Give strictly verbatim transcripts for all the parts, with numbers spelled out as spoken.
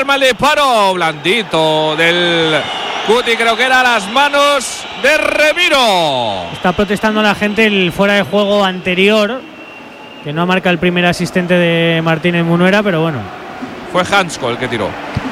arma el disparo. Blandito del Cuti, creo que era las manos de Remiro. Está protestando la gente el fuera de juego anterior, que no marca el primer asistente de Martínez Munuera, pero bueno. Fue Hansko el que tiró.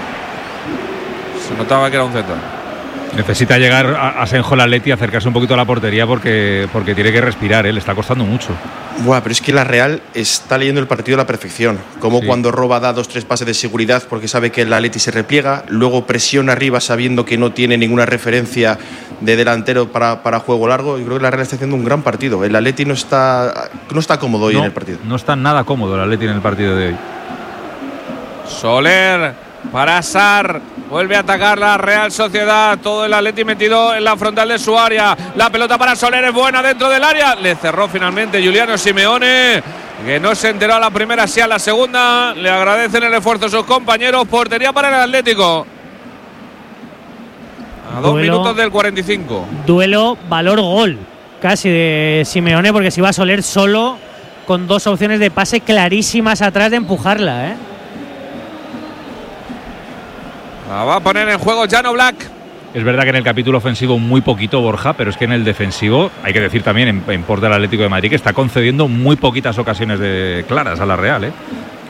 Se notaba que era un centro. Necesita llegar a, a Senjo el Atleti y acercarse un poquito a la portería porque, porque tiene que respirar, ¿eh? Le está costando mucho. Buah, pero es que la Real está leyendo el partido a la perfección. Como sí. Cuando roba da dos, tres pases de seguridad porque sabe que el Atleti se repliega, luego presiona arriba sabiendo que no tiene ninguna referencia de delantero para, para juego largo. Yo creo que la Real está haciendo un gran partido. El Atleti no está, no está cómodo hoy no, en el partido. No está nada cómodo el Atleti en el partido de hoy. Soler para Sar. Vuelve a atacar la Real Sociedad. Todo el Atleti metido en la frontal de su área. La pelota para Soler es buena dentro del área. Le cerró finalmente Giuliano Simeone, que no se enteró a la primera, sí a la segunda. Le agradecen el esfuerzo a sus compañeros. Portería para el Atlético. A dos duelo, minutos del cuarenta y cinco. Duelo valor gol casi de Simeone, porque si va a Soler solo con dos opciones de pase clarísimas atrás de empujarla, ¿eh? La va a poner en juego Jano Black. Es verdad que en el capítulo ofensivo muy poquito, Borja, pero es que en el defensivo, hay que decir también en, en por del Atlético de Madrid, que está concediendo muy poquitas ocasiones de claras a la Real, ¿eh?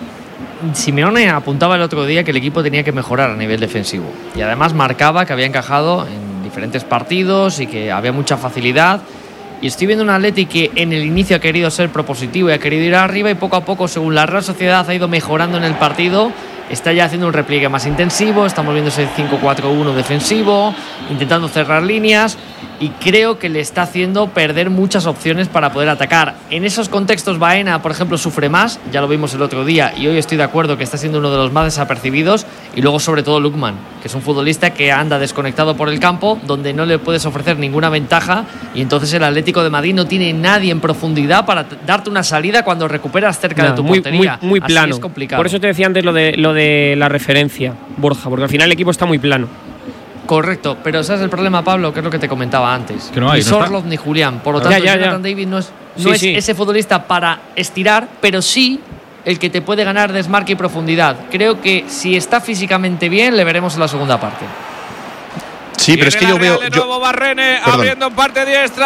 Simeone apuntaba el otro día que el equipo tenía que mejorar a nivel defensivo y además marcaba que había encajado en diferentes partidos y que había mucha facilidad. Y estoy viendo un Atleti que en el inicio ha querido ser propositivo y ha querido ir arriba, y poco a poco, según la Real Sociedad ha ido mejorando en el partido, está ya haciendo un repliegue más intensivo. Estamos viendo ese cinco cuatro uno defensivo, intentando cerrar líneas, y creo que le está haciendo perder muchas opciones para poder atacar. En esos contextos Baena, por ejemplo, sufre más, ya lo vimos el otro día, y hoy estoy de acuerdo que está siendo uno de los más desapercibidos. Y luego sobre todo Lookman, que es un futbolista que anda desconectado por el campo, donde no le puedes ofrecer ninguna ventaja, y entonces el Atlético de Madrid no tiene nadie en profundidad para t- darte una salida cuando recuperas cerca no, de tu muy, portería. Muy, muy plano. Así es complicado. Por eso te decía antes lo de, lo de la referencia, Borja, porque al final el equipo está muy plano. Correcto, pero ¿sabes el problema, Pablo? Que es lo que te comentaba antes. Que no hay, ni no Sorloth está... ni Julián. Por lo tanto, ya, ya, Jonathan ya. David no es, no sí, es sí. ese futbolista para estirar, pero sí el que te puede ganar desmarque y profundidad. Creo que si está físicamente bien, le veremos en la segunda parte. Sí, pero es que yo veo. De yo... nuevo Barrene Perdón. abriendo en parte diestra.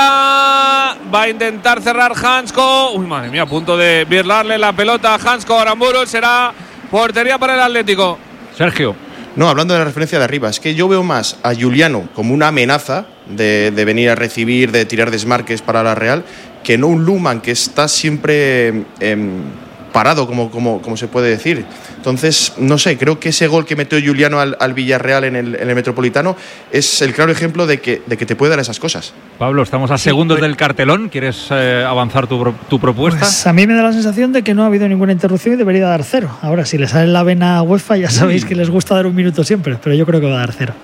Va a intentar cerrar Hansko. Uy, madre mía, a punto de virlarle la pelota a Hansko. Aramburu, será portería para el Atlético. Sergio. No, hablando de la referencia de arriba, es que yo veo más a Giuliano como una amenaza de, de venir a recibir, de tirar desmarques para la Real, que no un Lookman que está siempre eh, parado, como, como, como se puede decir. Entonces, no sé, creo que ese gol que metió Giuliano al, al Villarreal en el, en el Metropolitano es el claro ejemplo de que, de que te puede dar esas cosas. Pablo, estamos a segundos del cartelón. ¿Quieres eh, avanzar tu, tu propuesta? Pues a mí me da la sensación de que no ha habido ninguna interrupción y debería dar cero. Ahora, si le sale la vena a UEFA, ya sabéis que les gusta dar un minuto siempre, pero yo creo que va a dar cero.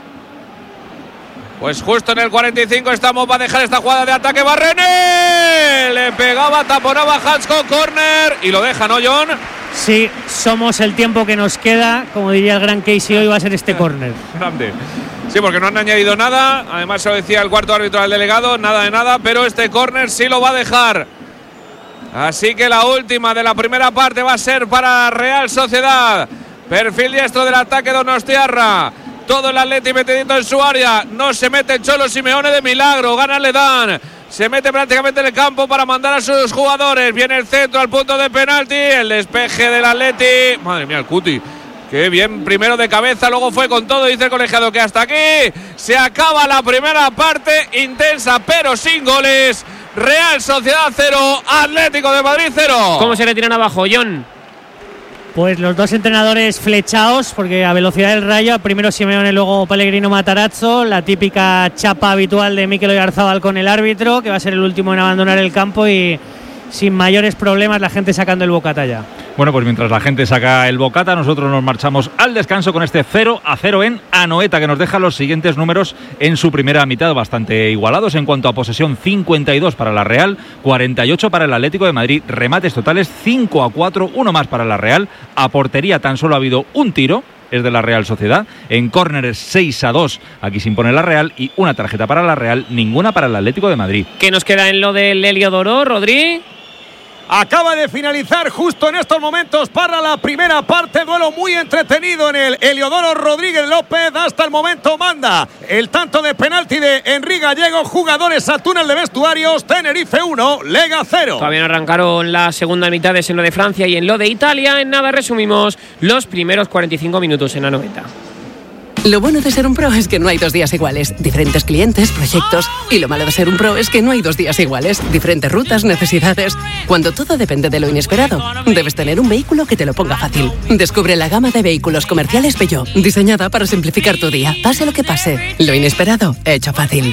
Pues justo en el cuarenta y cinco estamos, va a dejar esta jugada de ataque Barrene. Le pegaba, taponaba Hansko, córner, y lo deja, ¿no, John? Sí, somos el tiempo que nos queda. Como diría el gran Casey, hoy va a ser este córner. Grande. Sí, porque no han añadido nada. Además, se lo decía el cuarto árbitro al delegado, nada de nada, pero este córner sí lo va a dejar. Así que la última de la primera parte va a ser para Real Sociedad. Perfil diestro del ataque Donostiarra. Todo el Atleti metidito en su área. No se mete el Cholo Simeone de milagro. Gana Ledán. Se mete prácticamente en el campo para mandar a sus jugadores. Viene el centro al punto de penalti. El despeje del Atleti. Madre mía, el Cuti. Qué bien, primero de cabeza, luego fue con todo. Dice el colegiado que hasta aquí se acaba la primera parte. Intensa pero sin goles. Real Sociedad cero, Atlético de Madrid cero. ¿Cómo se le tiran abajo, John? Pues los dos entrenadores flechados, porque a velocidad del rayo, primero Simeone, luego Pellegrino Matarazzo, la típica chapa habitual de Mikel Oyarzabal con el árbitro, que va a ser el último en abandonar el campo, y sin mayores problemas la gente sacando el bocata ya. Bueno, pues mientras la gente saca el bocata, nosotros nos marchamos al descanso con este cero a cero en Anoeta, que nos deja los siguientes números en su primera mitad, bastante igualados en cuanto a posesión: cincuenta y dos para la Real, cuarenta y ocho para el Atlético de Madrid, remates totales cinco a cuatro, uno más para la Real, a portería tan solo ha habido un tiro, es de la Real Sociedad, en córneres seis a dos, aquí se impone la Real, y una tarjeta para la Real, ninguna para el Atlético de Madrid. ¿Qué nos queda en lo del Heliodoro, Rodri? Acaba de finalizar justo en estos momentos para la primera parte. Duelo muy entretenido en el Heliodoro Rodríguez López. Hasta el momento manda el tanto de penalti de Enrique Gallego. Jugadores a túnel de vestuarios. Tenerife uno, Lega cero. Todavía no arrancaron las segunda mitad en lo de Francia y en lo de Italia. En nada resumimos los primeros cuarenta y cinco minutos en Anoeta. Lo bueno de ser un pro es que no hay dos días iguales. Diferentes clientes, proyectos. Y lo malo de ser un pro es que no hay dos días iguales. Diferentes rutas, necesidades. Cuando todo depende de lo inesperado, debes tener un vehículo que te lo ponga fácil. Descubre la gama de vehículos comerciales Peugeot, diseñada para simplificar tu día. Pase lo que pase, lo inesperado, hecho fácil.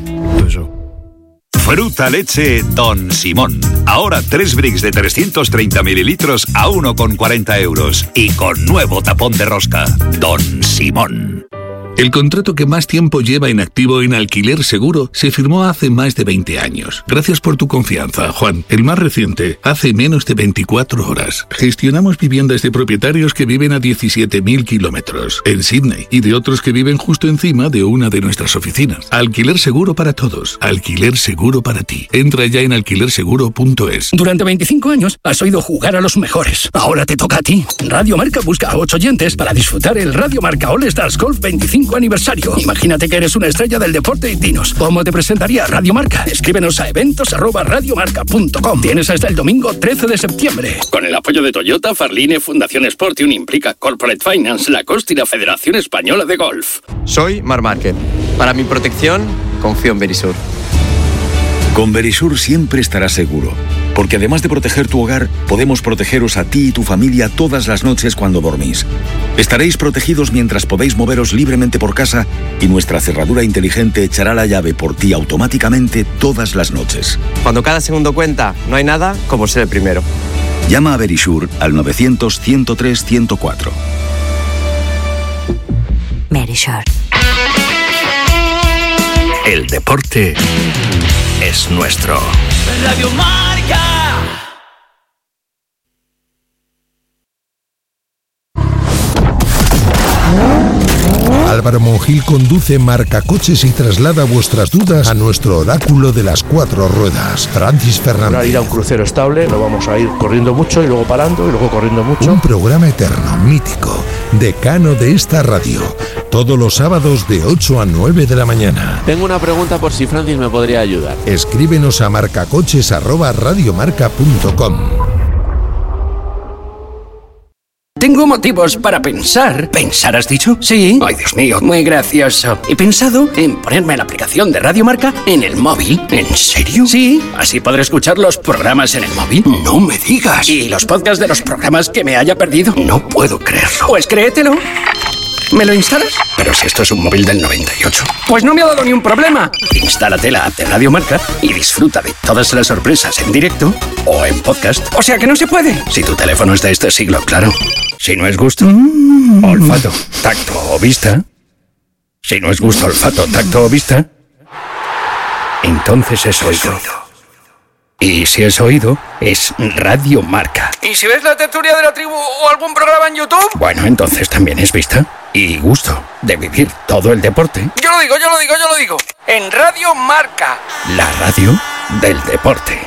Fruta leche Don Simón. Ahora tres bricks de trescientos treinta mililitros a uno con cuarenta euros. Y con nuevo tapón de rosca. Don Simón. El contrato que más tiempo lleva en activo en Alquiler Seguro se firmó hace más de veinte años. Gracias por tu confianza, Juan. El más reciente, hace menos de veinticuatro horas. Gestionamos viviendas de propietarios que viven a diecisiete mil kilómetros en Sydney y de otros que viven justo encima de una de nuestras oficinas. Alquiler Seguro para todos. Alquiler Seguro para ti. Entra ya en alquiler seguro punto es. Durante veinticinco años has oído jugar a los mejores. Ahora te toca a ti. Radio Marca busca a ocho oyentes para disfrutar el Radio Marca All Stars Golf veinticinco aniversario. Imagínate que eres una estrella del deporte y dinos, ¿cómo te presentaría Radio Marca? Escríbenos a eventos arroba radiomarca punto com. Tienes hasta el domingo trece de septiembre. Con el apoyo de Toyota, Farline, Fundación Sportium, Implica, Corporate Finance, Lacoste y la Federación Española de Golf. Soy Marc Márquez. Para mi protección, confío en Verisur. Con Verisur siempre estarás seguro, porque además de proteger tu hogar, podemos protegeros a ti y tu familia todas las noches cuando dormís. Estaréis protegidos mientras podéis moveros libremente por casa y nuestra cerradura inteligente echará la llave por ti automáticamente todas las noches. Cuando cada segundo cuenta, no hay nada como ser el primero. Llama a Verisur al novecientos, ciento tres, ciento cuatro. Verisur. El deporte es nuestro. Radio Marca. Álvaro Monjil conduce Marcacoches y traslada vuestras dudas a nuestro oráculo de las cuatro ruedas, Francis Fernández. Para ir a un crucero estable, no vamos a ir corriendo mucho y luego parando y luego corriendo mucho. Un programa eterno, mítico, decano de esta radio. Todos los sábados de ocho a nueve de la mañana. Tengo una pregunta por si Francis me podría ayudar. Escríbenos a marcacoches arroba radiomarca punto com. Tengo motivos para pensar. ¿Pensar has dicho? Sí. Ay, Dios mío, muy gracioso. He pensado en ponerme la aplicación de Radio Marca en el móvil. ¿En serio? Sí. Así podré escuchar los programas en el móvil. No me digas. ¿Y los podcasts de los programas que me haya perdido? No puedo creerlo. Pues créetelo. ¿Me lo instalas? Pero si esto es un móvil del noventa y ocho. Pues no me ha dado ni un problema. Instálate la app de Radio Marca y disfruta de todas las sorpresas en directo o en podcast. O sea que no se puede. Si tu teléfono es de este siglo, claro. Si no es gusto, olfato, tacto o vista. Si no es gusto, olfato, tacto o vista, entonces es oído. Y si es oído, es Radio Marca. ¿Y si ves la tertulia de la tribu o algún programa en YouTube? Bueno, entonces también es vista y gusto de vivir todo el deporte. Yo lo digo, yo lo digo, yo lo digo. En Radio Marca. La radio del deporte.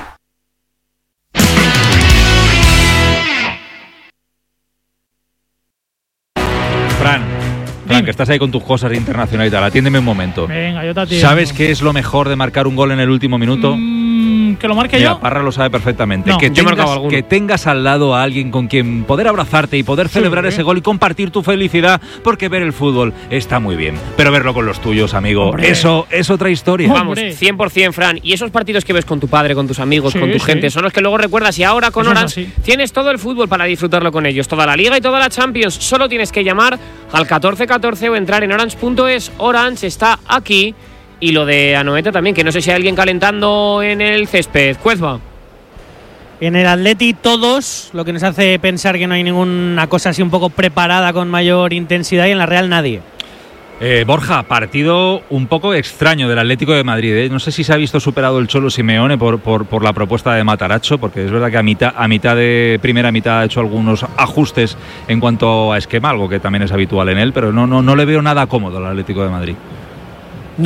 Fran, Fran, que estás ahí con tus cosas internacionales y tal, atiéndeme un momento. Venga, yo te atiendo. ¿Sabes qué es lo mejor de marcar un gol en el último minuto? Mm, ¿Que lo marque Mira, yo? Parra lo sabe perfectamente. No, que, yo he marcado tengas, alguno. que tengas al lado a alguien con quien poder abrazarte y poder celebrar Sí, ese ¿eh? gol y compartir tu felicidad, porque ver el fútbol está muy bien. Pero verlo con los tuyos, amigo, Hombre. eso es otra historia. Vamos, cien por ciento, Fran. Y esos partidos que ves con tu padre, con tus amigos, Sí, con tu sí. gente, son los que luego recuerdas. Y ahora con Eso es Orange así. tienes todo el fútbol para disfrutarlo con ellos. Toda la Liga y toda la Champions. Solo tienes que llamar al catorce catorce o entrar en orange punto es. Orange está aquí. Y lo de Anoeta también, que no sé si hay alguien calentando en el césped. Cuezba. En el Atleti todos, lo que nos hace pensar que no hay ninguna cosa así un poco preparada con mayor intensidad, y en la Real nadie. Eh, Borja, partido un poco extraño del Atlético de Madrid, ¿eh? No sé si se ha visto superado el Cholo Simeone por, por, por la propuesta de Matarazzo, porque es verdad que a mitad, a mitad de primera mitad ha hecho algunos ajustes en cuanto a esquema, algo que también es habitual en él, pero no, no, no le veo nada cómodo al Atlético de Madrid. No,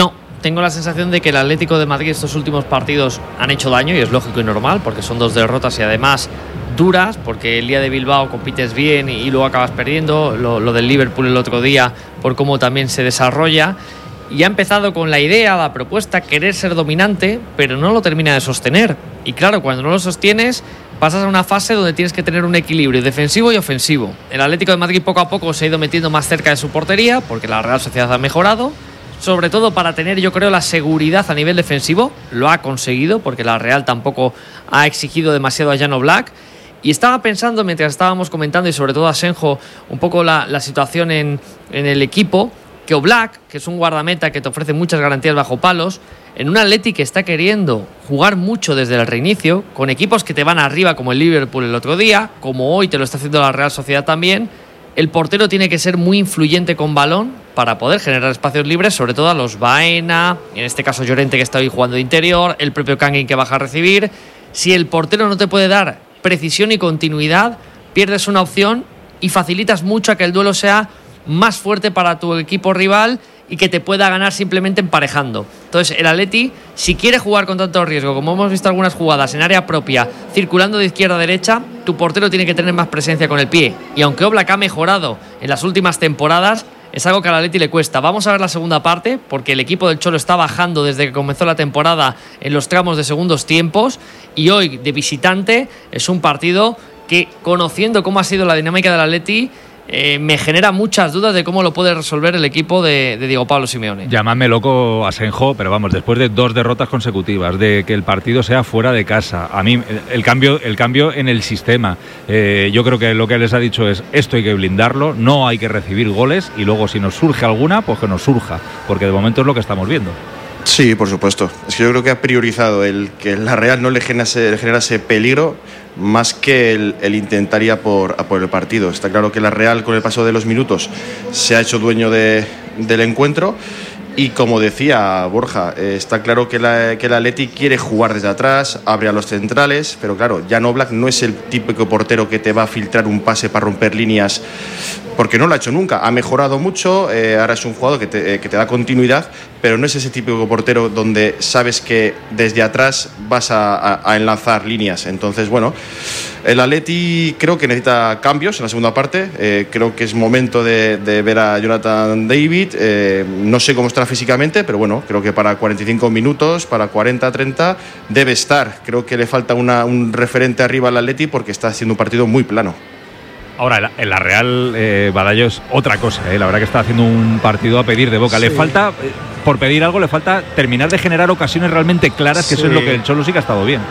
tengo la sensación de que el Atlético de Madrid estos últimos partidos han hecho daño, y es lógico y normal, porque son dos derrotas y además duras, porque el día de Bilbao compites bien y, y luego acabas perdiendo, lo, lo del Liverpool el otro día, por cómo también se desarrolla, y ha empezado con la idea, la propuesta, querer ser dominante, pero no lo termina de sostener, y claro, cuando no lo sostienes, pasas a una fase donde tienes que tener un equilibrio defensivo y ofensivo. El Atlético de Madrid poco a poco se ha ido metiendo más cerca de su portería, porque la Real Sociedad ha mejorado, sobre todo para tener, yo creo, la seguridad a nivel defensivo. Lo ha conseguido, porque la Real tampoco ha exigido demasiado a Jan Oblak. Y estaba pensando, mientras estábamos comentando, y sobre todo a Senjo, un poco la, la situación en, en el equipo, que Oblak, que es un guardameta que te ofrece muchas garantías bajo palos, en un Atleti que está queriendo jugar mucho desde el reinicio, con equipos que te van arriba como el Liverpool el otro día, como hoy te lo está haciendo la Real Sociedad también, el portero tiene que ser muy influyente con balón para poder generar espacios libres, sobre todo a los Baena, en este caso Llorente, que está hoy jugando de interior, el propio Kangin, que baja a recibir. Si el portero no te puede dar precisión y continuidad, pierdes una opción y facilitas mucho a que el duelo sea más fuerte para tu equipo rival y que te pueda ganar simplemente emparejando. Entonces el Atleti, si quiere jugar con tanto riesgo, como hemos visto algunas jugadas en área propia, circulando de izquierda a derecha, tu portero tiene que tener más presencia con el pie. Y aunque Oblak ha mejorado en las últimas temporadas, es algo que al Atleti le cuesta. Vamos a ver la segunda parte, porque el equipo del Cholo está bajando desde que comenzó la temporada en los tramos de segundos tiempos, y hoy, de visitante, es un partido que, conociendo cómo ha sido la dinámica del Atleti, Eh, me genera muchas dudas de cómo lo puede resolver el equipo de, de Diego Pablo Simeone. Llamadme loco a Senjo, pero vamos, después de dos derrotas consecutivas, de que el partido sea fuera de casa, a mí el, el cambio el cambio en el sistema, eh, yo creo que lo que les ha dicho es, esto hay que blindarlo, no hay que recibir goles, y luego si nos surge alguna, pues que nos surja, porque de momento es lo que estamos viendo. Sí, por supuesto. Es que yo creo que ha priorizado el que la Real no le generase, le generase peligro más que el, el intentar ir a por, a por el partido. Está claro que la Real, con el paso de los minutos, se ha hecho dueño de, del encuentro. Y como decía Borja, eh, está claro que, la, que el Atleti quiere jugar desde atrás, abre a los centrales, pero claro, Jan Oblak no es el típico portero que te va a filtrar un pase para romper líneas, porque no lo ha hecho nunca. Ha mejorado mucho, eh, ahora es un jugador que te, eh, que te da continuidad, pero no es ese típico portero donde sabes que desde atrás vas a, a, a enlazar líneas. Entonces, bueno, el Atleti creo que necesita cambios en la segunda parte. Eh, creo que es momento de, de ver a Jonathan David. Eh, no sé cómo estará físicamente, pero bueno, creo que para cuarenta y cinco minutos, para cuarenta, treinta, debe estar. Creo que le falta una, un referente arriba al Atleti, porque está haciendo un partido muy plano. Ahora, en la Real, eh, Badallo es otra cosa, eh. La verdad que está haciendo un partido a pedir de boca. Sí. Le falta, eh, por pedir algo, le falta terminar de generar ocasiones realmente claras, que sí. Eso es lo que el Cholo sí que ha estado bien.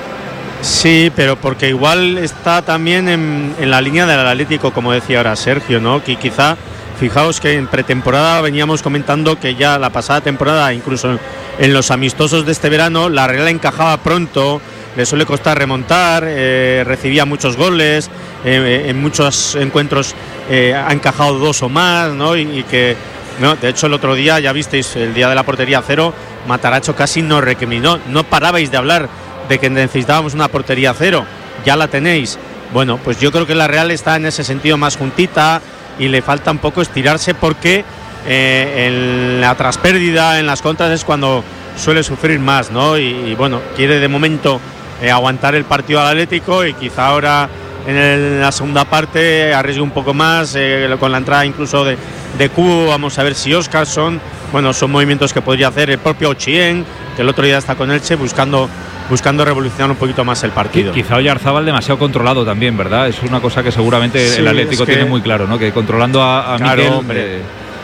Sí, pero porque igual está también en, en la línea del Atlético, como decía ahora Sergio, ¿no? Que quizá, fijaos que en pretemporada veníamos comentando que ya la pasada temporada, incluso en, en los amistosos de este verano, la Real encajaba pronto, le suele costar remontar, eh, recibía muchos goles, eh, en muchos encuentros eh, ha encajado dos o más, ¿no? Y, y que, no, de hecho, el otro día, ya visteis, el día de la portería cero, Matarazzo casi nos recriminó, no parabais de hablar de que necesitábamos una portería cero, ya la tenéis. Bueno, pues yo creo que la Real está en ese sentido más juntita y le falta un poco estirarse, porque eh, en la traspérdida, en las contras, es cuando suele sufrir más, ¿no? Y, y bueno, quiere de momento eh, aguantar el partido al Atlético, y quizá ahora en, el, en la segunda parte arriesgue un poco más, eh, con la entrada incluso de, de Cubo. Vamos a ver si Oscarson, bueno, son movimientos que podría hacer el propio Ochien, que el otro día está con Elche buscando buscando revolucionar un poquito más el partido. Quizá Oyarzábal demasiado controlado también, ¿verdad? Es una cosa que seguramente sí, el Atlético es que, tiene muy claro, ¿no? Que controlando a, a claro, Miquel, hombre. Eh...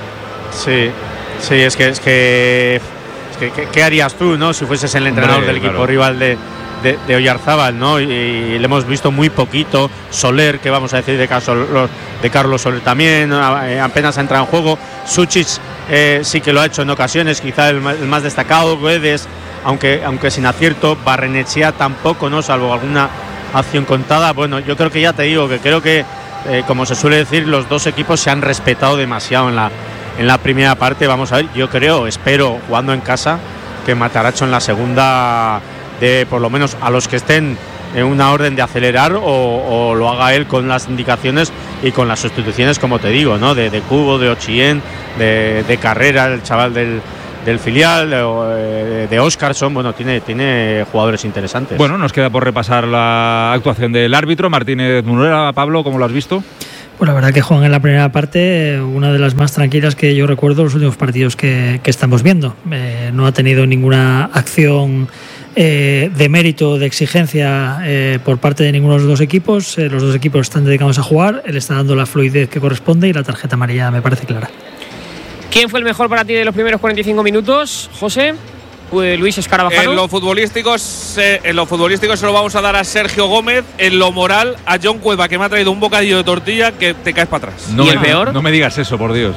Sí, sí, es que es que, es que ¿qué, ¿qué harías tú, no? Si fueses el entrenador hombre, del equipo claro. rival de, de, de Oyarzábal, ¿no? Y, y le hemos visto muy poquito. Soler, que vamos a decir de, caso, de Carlos Soler también, apenas ha entrado en juego. Suchic eh, sí que lo ha hecho en ocasiones, quizá el, el más destacado. Guedes, aunque aunque sin acierto. Barrenechea tampoco, no, salvo alguna acción contada. Bueno, yo creo que ya te digo que creo que eh, como se suele decir, los dos equipos se han respetado demasiado en la en la primera parte. Vamos a ver, yo creo, espero, jugando en casa, que Matarazzo en la segunda, de por lo menos a los que estén en una orden de acelerar, o, o lo haga él con las indicaciones y con las sustituciones, como te digo, ¿no? De, de Cubo, de Ochien, de, de Carrera, el chaval del del filial de, de Óscarson. Bueno, tiene, tiene jugadores interesantes. Bueno, nos queda por repasar la actuación del árbitro Martínez Munera. Pablo, ¿cómo lo has visto? Pues la verdad que juegan en la primera parte una de las más tranquilas que yo recuerdo los últimos partidos que, que estamos viendo. Eh, no ha tenido ninguna acción eh, de mérito, de exigencia eh, por parte de ninguno de los dos equipos. Eh, los dos equipos están dedicados a jugar, él está dando la fluidez que corresponde y la tarjeta amarilla me parece clara. ¿Quién fue el mejor para ti de los primeros cuarenta y cinco minutos, José? Pues Luis Escarabajano. En lo futbolístico, se, en lo futbolístico se lo vamos a dar a Sergio Gómez. En lo moral, a John Cueva, que me ha traído un bocadillo de tortilla que te caes para atrás. No ¿Y me, el peor? No me digas eso, por Dios.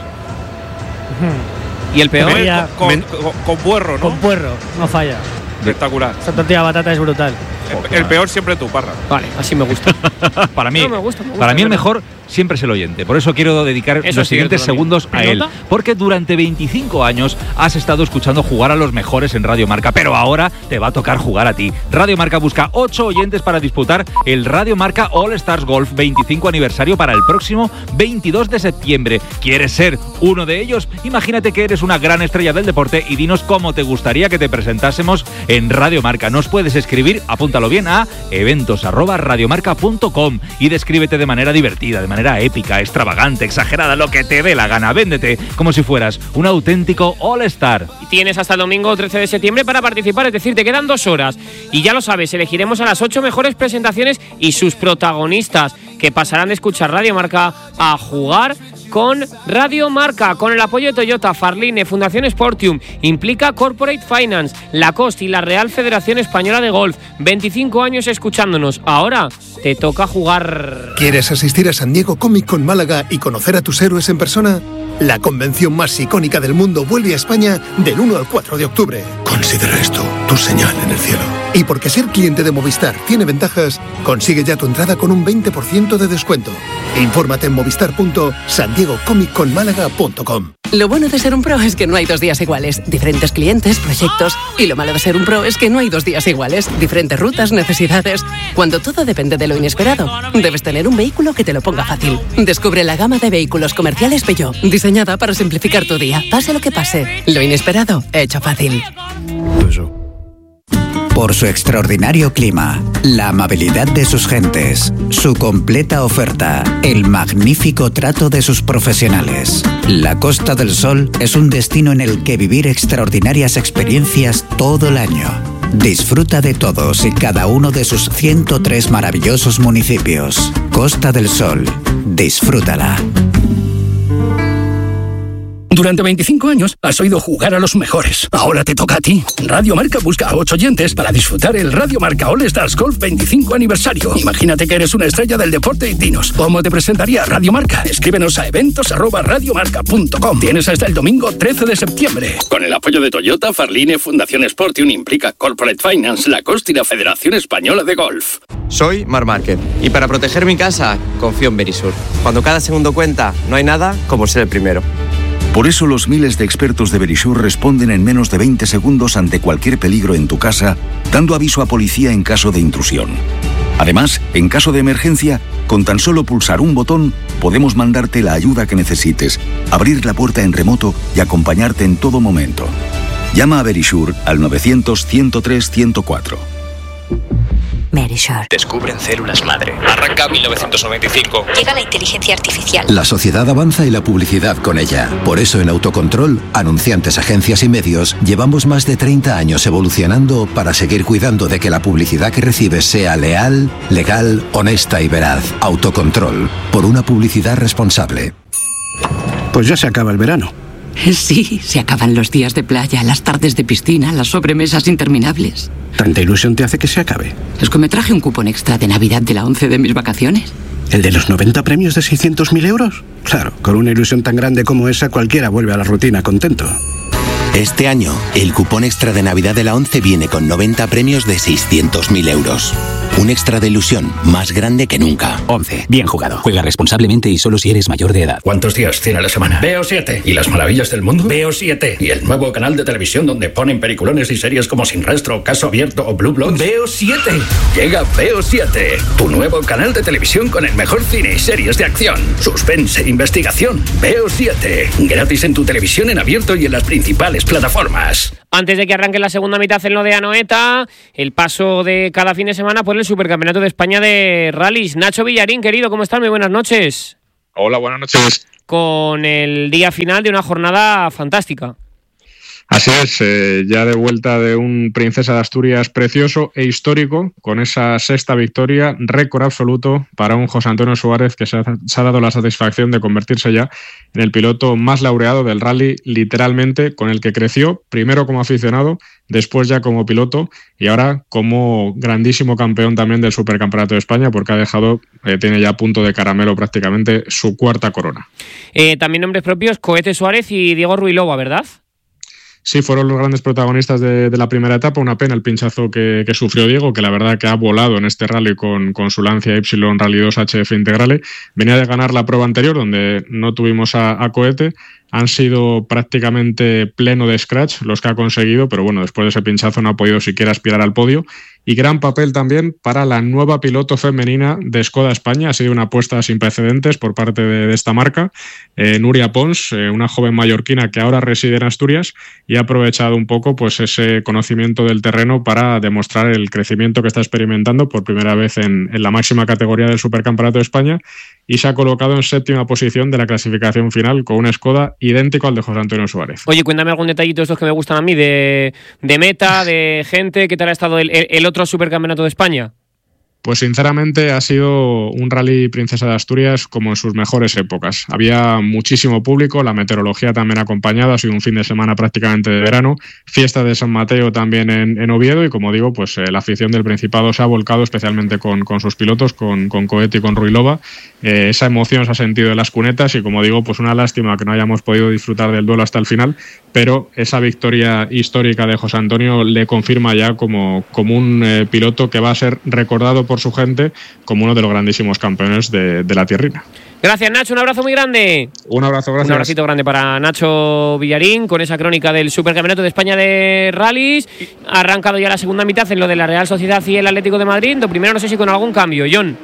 ¿Y el peor? Con, con, con, con puerro, ¿no? Con puerro, no falla. Espectacular. Esa tortilla de batata es brutal. El, el peor siempre tú, Parra. Vale, así me gusta. Para mí, no, me gusta, me gusta, para mí el mejor siempre es el oyente. Por eso quiero dedicar eso los siguientes segundos a él. Porque durante veinticinco años has estado escuchando jugar a los mejores en Radio Marca, pero ahora te va a tocar jugar a ti. Radio Marca busca ocho oyentes para disputar el Radio Marca All Stars Golf veinticinco aniversario para el próximo veintidós de septiembre. ¿Quieres ser uno de ellos? Imagínate que eres una gran estrella del deporte y dinos cómo te gustaría que te presentásemos en Radio Marca. Nos puedes escribir, apúntalo bien, a eventos arroba radiomarca punto com y descríbete de manera divertida, de manera épica, extravagante, exagerada, lo que te dé la gana. Véndete como si fueras un auténtico All-Star. Y tienes hasta el domingo trece de septiembre para participar, es decir, te quedan dos horas. Y ya lo sabes, elegiremos a las ocho mejores presentaciones y sus protagonistas, que pasarán de escuchar Radio Marca a jugar con Radio Marca, con el apoyo de Toyota, Farline, Fundación Sportium, Implica Corporate Finance, Lacoste y la Real Federación Española de Golf. veinticinco años escuchándonos. Ahora te toca jugar. ¿Quieres asistir a San Diego Comic Con Málaga y conocer a tus héroes en persona? La convención más icónica del mundo vuelve a España del uno al cuatro de octubre. Considera esto tu señal en el cielo. Y porque ser cliente de Movistar tiene ventajas, consigue ya tu entrada con un veinte por ciento de descuento. Infórmate en movistar punto san diego comic con málaga punto com. Lo bueno de ser un pro es que no hay dos días iguales. Diferentes clientes, proyectos. Y lo malo de ser un pro es que no hay dos días iguales. Diferentes rutas, necesidades. Cuando todo depende de lo inesperado, debes tener un vehículo que te lo ponga fácil. Descubre la gama de vehículos comerciales Peugeot, diseñada para simplificar tu día. Pase lo que pase, lo inesperado, hecho fácil. Por su extraordinario clima, la amabilidad de sus gentes, su completa oferta, el magnífico trato de sus profesionales. La Costa del Sol es un destino en el que vivir extraordinarias experiencias todo el año. Disfruta de todos y cada uno de sus ciento tres maravillosos municipios. Costa del Sol, disfrútala. Durante veinticinco años has oído jugar a los mejores. Ahora te toca a ti. Radio Marca busca a ocho oyentes para disfrutar el Radio Marca All Stars Golf veinticinco aniversario. Imagínate que eres una estrella del deporte y dinos cómo te presentaría Radio Marca. Escríbenos a eventos arroba radiomarca punto com. Tienes hasta el domingo trece de septiembre. Con el apoyo de Toyota, Farline, Fundación Sportium, Implica Corporate Finance, Lacoste y la Federación Española de Golf. Soy Mar Márquez y para proteger mi casa confío en Verisur. Cuando cada segundo cuenta, no hay nada como ser el primero. Por eso los miles de expertos de Verisur responden en menos de veinte segundos ante cualquier peligro en tu casa, dando aviso a policía en caso de intrusión. Además, en caso de emergencia, con tan solo pulsar un botón, podemos mandarte la ayuda que necesites, abrir la puerta en remoto y acompañarte en todo momento. Llama a Verisur al novecientos, ciento tres, ciento cuatro. Verisur. Descubren células madre. Arranca mil novecientos noventa y cinco. Llega la inteligencia artificial. La sociedad avanza y la publicidad con ella. Por eso en Autocontrol, anunciantes, agencias y medios, llevamos más de treinta años evolucionando para seguir cuidando de que la publicidad que recibes sea leal, legal, honesta y veraz. Autocontrol. Por una publicidad responsable. Pues ya se acaba el verano. Sí, se acaban los días de playa, las tardes de piscina, las sobremesas interminables. ¿Tanta ilusión te hace que se acabe? Es que me traje un cupón extra de Navidad de la once de mis vacaciones. ¿El de los noventa premios de seiscientos mil euros? Claro, con una ilusión tan grande como esa, cualquiera vuelve a la rutina contento. Este año, el cupón extra de Navidad de la once viene con noventa premios de seiscientos mil euros. Un extra de ilusión más grande que nunca. once. Bien jugado. Juega responsablemente y solo si eres mayor de edad. ¿Cuántos días tiene la semana? Veo siete. ¿Y las maravillas del mundo? Veo siete. ¿Y el nuevo canal de televisión donde ponen peliculones y series como Sin Rastro, Caso Abierto o Blue Bloods? Veo siete. Llega Veo siete. Tu nuevo canal de televisión con el mejor cine y series de acción, suspense e investigación. Veo siete. Gratis en tu televisión en abierto y en las principales mejores plataformas. Antes de que arranque la segunda mitad en lo de Anoeta, el paso de cada fin de semana por el Supercampeonato de España de Rallys. Nacho Villarín, querido, ¿cómo estás? Muy buenas noches. Hola, buenas noches. Con el día final de una jornada fantástica. Así es, eh, ya de vuelta de un Princesa de Asturias precioso e histórico, con esa sexta victoria, récord absoluto para un José Antonio Suárez que se ha, se ha dado la satisfacción de convertirse ya en el piloto más laureado del rally, literalmente, con el que creció, primero como aficionado, después ya como piloto y ahora como grandísimo campeón también del Supercampeonato de España, porque ha dejado, eh, tiene ya a punto de caramelo prácticamente su cuarta corona. Eh, también nombres propios, Cohete Suárez y Diego Ruilova, ¿verdad? Sí, fueron los grandes protagonistas de, de la primera etapa. Una pena el pinchazo que, que sufrió Diego, que la verdad que ha volado en este rally con, con su Lancia Y Rally dos H F Integrale. Venía de ganar la prueba anterior, donde no tuvimos a, a Cohete. Han sido prácticamente pleno de scratch los que ha conseguido, pero bueno, después de ese pinchazo no ha podido siquiera aspirar al podio. Y gran papel también para la nueva piloto femenina de Skoda España. Ha sido una apuesta sin precedentes por parte de, de esta marca. Eh, Nuria Pons, eh, una joven mallorquina que ahora reside en Asturias y ha aprovechado un poco pues ese conocimiento del terreno para demostrar el crecimiento que está experimentando por primera vez en, en la máxima categoría del Supercampeonato de España, y se ha colocado en séptima posición de la clasificación final con una Skoda idéntico al de José Antonio Suárez. Oye, cuéntame algún detallito de estos que me gustan a mí, de, de meta, de gente. ¿Qué tal ha estado el, el otro Supercampeonato de España? Pues sinceramente ha sido un rally Princesa de Asturias como en sus mejores épocas. Había muchísimo público, la meteorología también acompañada, ha sido un fin de semana prácticamente de verano, fiesta de San Mateo también en, en Oviedo, y como digo, pues eh, la afición del Principado se ha volcado especialmente con, con sus pilotos, con, con Cohete y con Ruilova. Eh, esa emoción se ha sentido en las cunetas y, como digo, pues una lástima que no hayamos podido disfrutar del duelo hasta el final, pero esa victoria histórica de José Antonio le confirma ya como, como un eh, piloto que va a ser recordado por por su gente como uno de los grandísimos campeones de, de la tierrina. Gracias, Nacho, un abrazo muy grande. Un abrazo, gracias. Un abracito grande para Nacho Villarín con esa crónica del Supercampeonato de España de Rallys. Ha arrancado ya la segunda mitad en lo de la Real Sociedad y el Atlético de Madrid. Lo primero, no sé si con algún cambio, John.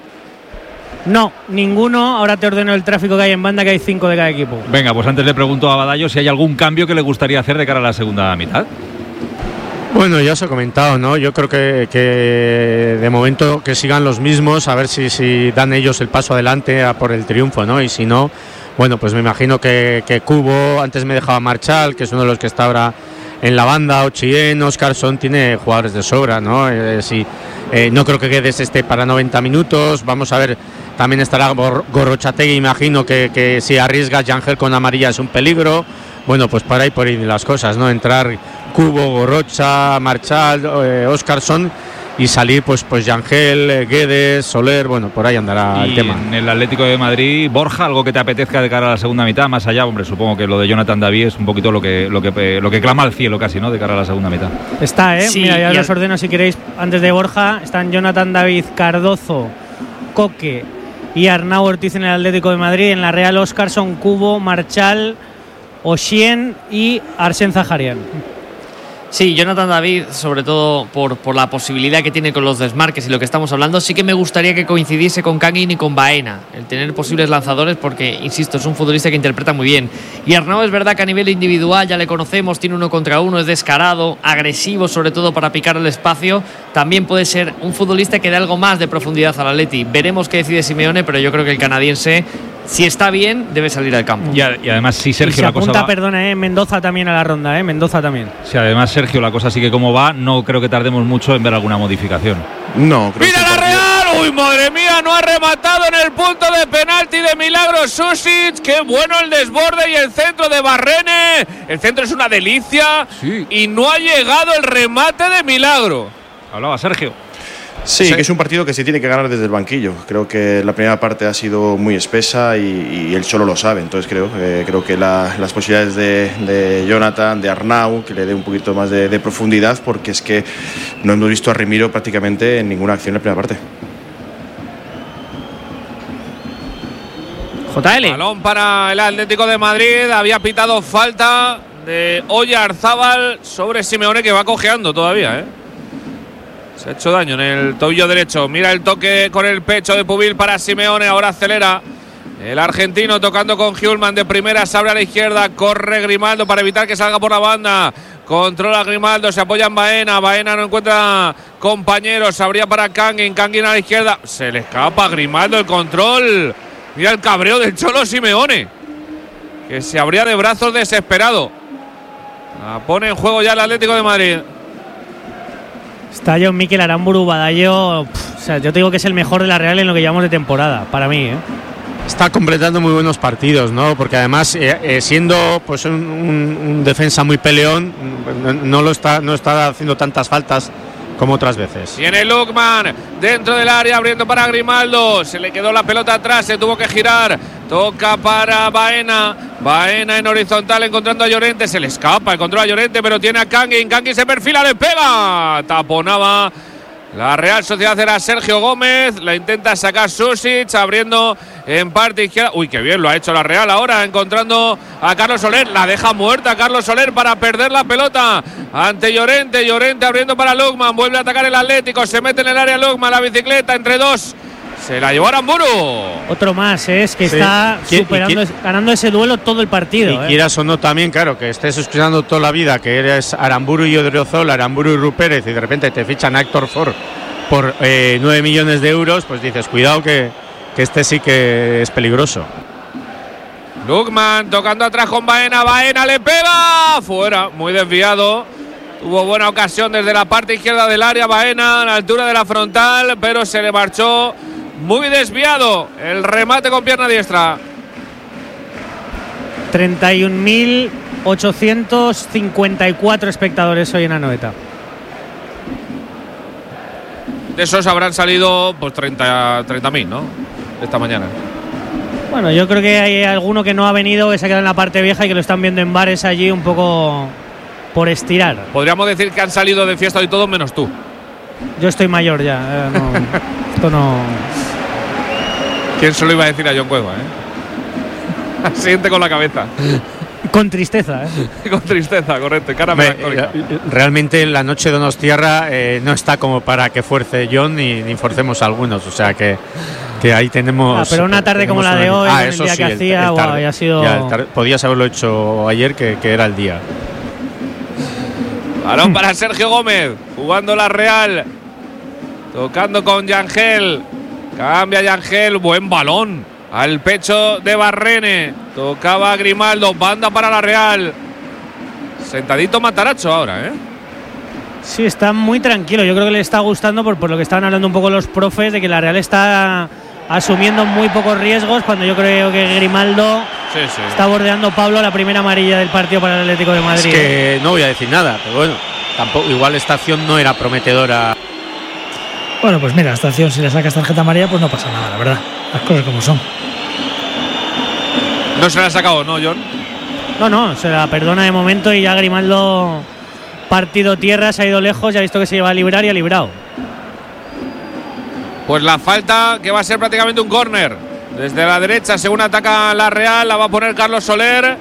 No, ninguno. Ahora te ordeno el tráfico que hay en banda, que hay cinco de cada equipo. Venga, pues antes le pregunto a Badallo si hay algún cambio que le gustaría hacer de cara a la segunda mitad. Bueno, ya os he comentado, ¿no? Yo creo que, que de momento que sigan los mismos, a ver si, si dan ellos el paso adelante a por el triunfo, ¿no? Y si no, bueno, pues me imagino que, que Cubo, antes me dejaba Marchal, que es uno de los que está ahora en la banda, Ochien, Oscarson, tiene jugadores de sobra, ¿no? Eh, sí, eh, no creo que Guedes esté para noventa minutos, vamos a ver, también estará Gorrochategui, imagino que, que si arriesga Yangel con amarilla es un peligro. Bueno, pues para ahí por ahí las cosas, ¿no? Entrar Cubo, Gorrocha, Marchal, eh, Oscarson y salir pues pues Yangel, eh, Guedes, Soler, bueno, por ahí andará y el tema. En el Atlético de Madrid, Borja, algo que te apetezca de cara a la segunda mitad, más allá, hombre, supongo que lo de Jonathan David es un poquito lo que lo que lo que clama al cielo casi, ¿no? De cara a la segunda mitad. Está, ¿eh? Sí, Mira, ya y os al... ordeno si queréis, antes de Borja, están Jonathan David, Cardozo, Coque y Arnau Ortiz en el Atlético de Madrid. En la Real, Oscarson, Cubo, Marchal, Oshien y Arsène Zaharian. Sí, Jonathan David, sobre todo por, por la posibilidad que tiene con los desmarques y lo que estamos hablando, sí que me gustaría que coincidiese con Kangin y con Baena, el tener posibles lanzadores, porque, insisto, es un futbolista que interpreta muy bien. Y Arnau es verdad que a nivel individual ya le conocemos, tiene uno contra uno, es descarado, agresivo, sobre todo para picar el espacio. También puede ser un futbolista que dé algo más de profundidad al Atleti. Veremos qué decide Simeone, pero yo creo que el canadiense, si está bien, debe salir al campo. Y, a, y además, si Sergio y se la apunta, cosa va... perdona, eh, Mendoza también a la ronda, eh, Mendoza también. Si además, Sergio, la cosa sigue como va, no creo que tardemos mucho en ver alguna modificación. No, creo ¡mira la Real! ¡Uy, madre mía! No ha rematado en el punto de penalti de Milagros Susic. ¡Qué bueno el desborde y el centro de Barrene! El centro es una delicia. Sí. Y no ha llegado el remate de Milagro. Hablaba Sergio. Sí, sí, que es un partido que se tiene que ganar desde el banquillo. Creo que la primera parte ha sido muy espesa y, y él solo lo sabe. Entonces creo, eh, creo que la, las posibilidades de, de Jonathan, de Arnau, que le dé un poquito más de, de profundidad, porque es que no hemos visto a Remiro prácticamente en ninguna acción en la primera parte. J L. Balón para el Atlético de Madrid. Había pitado falta de Oyarzábal sobre Simeone, que va cojeando todavía, ¿eh? Se ha hecho daño en el tobillo derecho. Mira el toque con el pecho de Pubil para Simeone. Ahora acelera El argentino tocando con Hjulman de primera, se abre a la izquierda, corre Grimaldo para evitar que salga por la banda. Controla Grimaldo, se apoya en Baena. Baena no encuentra compañeros, se abría para Kangin. Kangin a la izquierda, se le escapa a Grimaldo el control. Mira el cabreo del Cholo Simeone, que se abría de brazos desesperado. La pone en juego ya el Atlético de Madrid. Está John Mikel Aramburu Badallo. O sea, yo te digo que es el mejor de la Real en lo que llevamos de temporada, para mí, ¿eh? Está completando muy buenos partidos, ¿no? Porque además, eh, eh, siendo pues un, un, un defensa muy peleón, no, no lo está, no está haciendo tantas faltas como otras veces. Viene Lukman dentro del área, abriendo para Grimaldo. Se le quedó la pelota atrás, se tuvo que girar. Toca para Baena. Baena en horizontal, encontrando a Llorente. Se le escapa el control a Llorente, pero tiene a Kangin. Kangin se perfila, le pega. Taponaba. La Real Sociedad era Sergio Gómez, la intenta sacar Susic, abriendo en parte izquierda. Uy, qué bien lo ha hecho la Real ahora, encontrando a Carlos Soler. La deja muerta Carlos Soler para perder la pelota ante Llorente. Llorente abriendo para Lukman, vuelve a atacar el Atlético, se mete en el área Lukman, la bicicleta entre dos. Se la llevó Aramburu. Otro más, ¿eh? Es que sí. está superando, y, ganando ese duelo todo el partido. Y ¿eh? quieras o no también, claro, que estés escuchando toda la vida que eres Aramburu y Odriozol, Aramburu y Rupérez, y de repente te fichan a Héctor Ford por eh, nueve millones de euros, pues dices, cuidado que, que este sí que es peligroso. Lukman tocando atrás con Baena. Baena le pega. Fuera, muy desviado. Tuvo buena ocasión desde la parte izquierda del área Baena, a la altura de la frontal, pero se le marchó muy desviado el remate con pierna diestra. treinta y un mil ochocientos cincuenta y cuatro espectadores hoy en Anoeta. De esos habrán salido pues treinta mil, ¿no? Esta mañana. Bueno, yo creo que hay alguno que no ha venido, que se ha quedado en la parte vieja y que lo están viendo en bares allí un poco por estirar. Podríamos decir que han salido de fiesta y todo menos tú. Yo estoy mayor ya. Eh, no, esto no. ¿Quién se lo iba a decir a John Cueva, eh? Siente con la cabeza. Con tristeza, ¿eh? Con tristeza, correcto. Cara Me, realmente la noche de Donostiarra eh, no está como para que fuerce John ni, ni forcemos a algunos. O sea que, que ahí tenemos. Ah, pero una tarde como la de hoy, ah, el eso día sí, que el, hacía, el wow, tarde, ya ha sido. Ya, tarde, podías haberlo hecho ayer, que, que era el día. Balón para Sergio Gómez, jugando la Real, tocando con Yangel. Cambia Yangel, buen balón al pecho de Barrene. Tocaba Grimaldo, banda para la Real. Sentadito Matarazzo ahora, ¿eh? Sí, está muy tranquilo. Yo creo que le está gustando por, por lo que estaban hablando un poco los profes, de que la Real está asumiendo muy pocos riesgos, cuando yo creo que Grimaldo sí, sí. está bordeando Pablo la primera amarilla del partido para el Atlético de Madrid. Es que no voy a decir nada, pero bueno, tampoco, igual esta acción no era prometedora. Bueno, pues mira, esta acción, si le sacas tarjeta amarilla, pues no pasa nada, la verdad. Las cosas como son. No se la ha sacado, ¿no, John? No, no, se la perdona de momento y ya Grimaldo, partido tierra, se ha ido lejos, ya ha visto que se iba a librar y ha librado. Pues la falta, que va a ser prácticamente un córner. Desde la derecha, según ataca la Real, la va a poner Carlos Soler.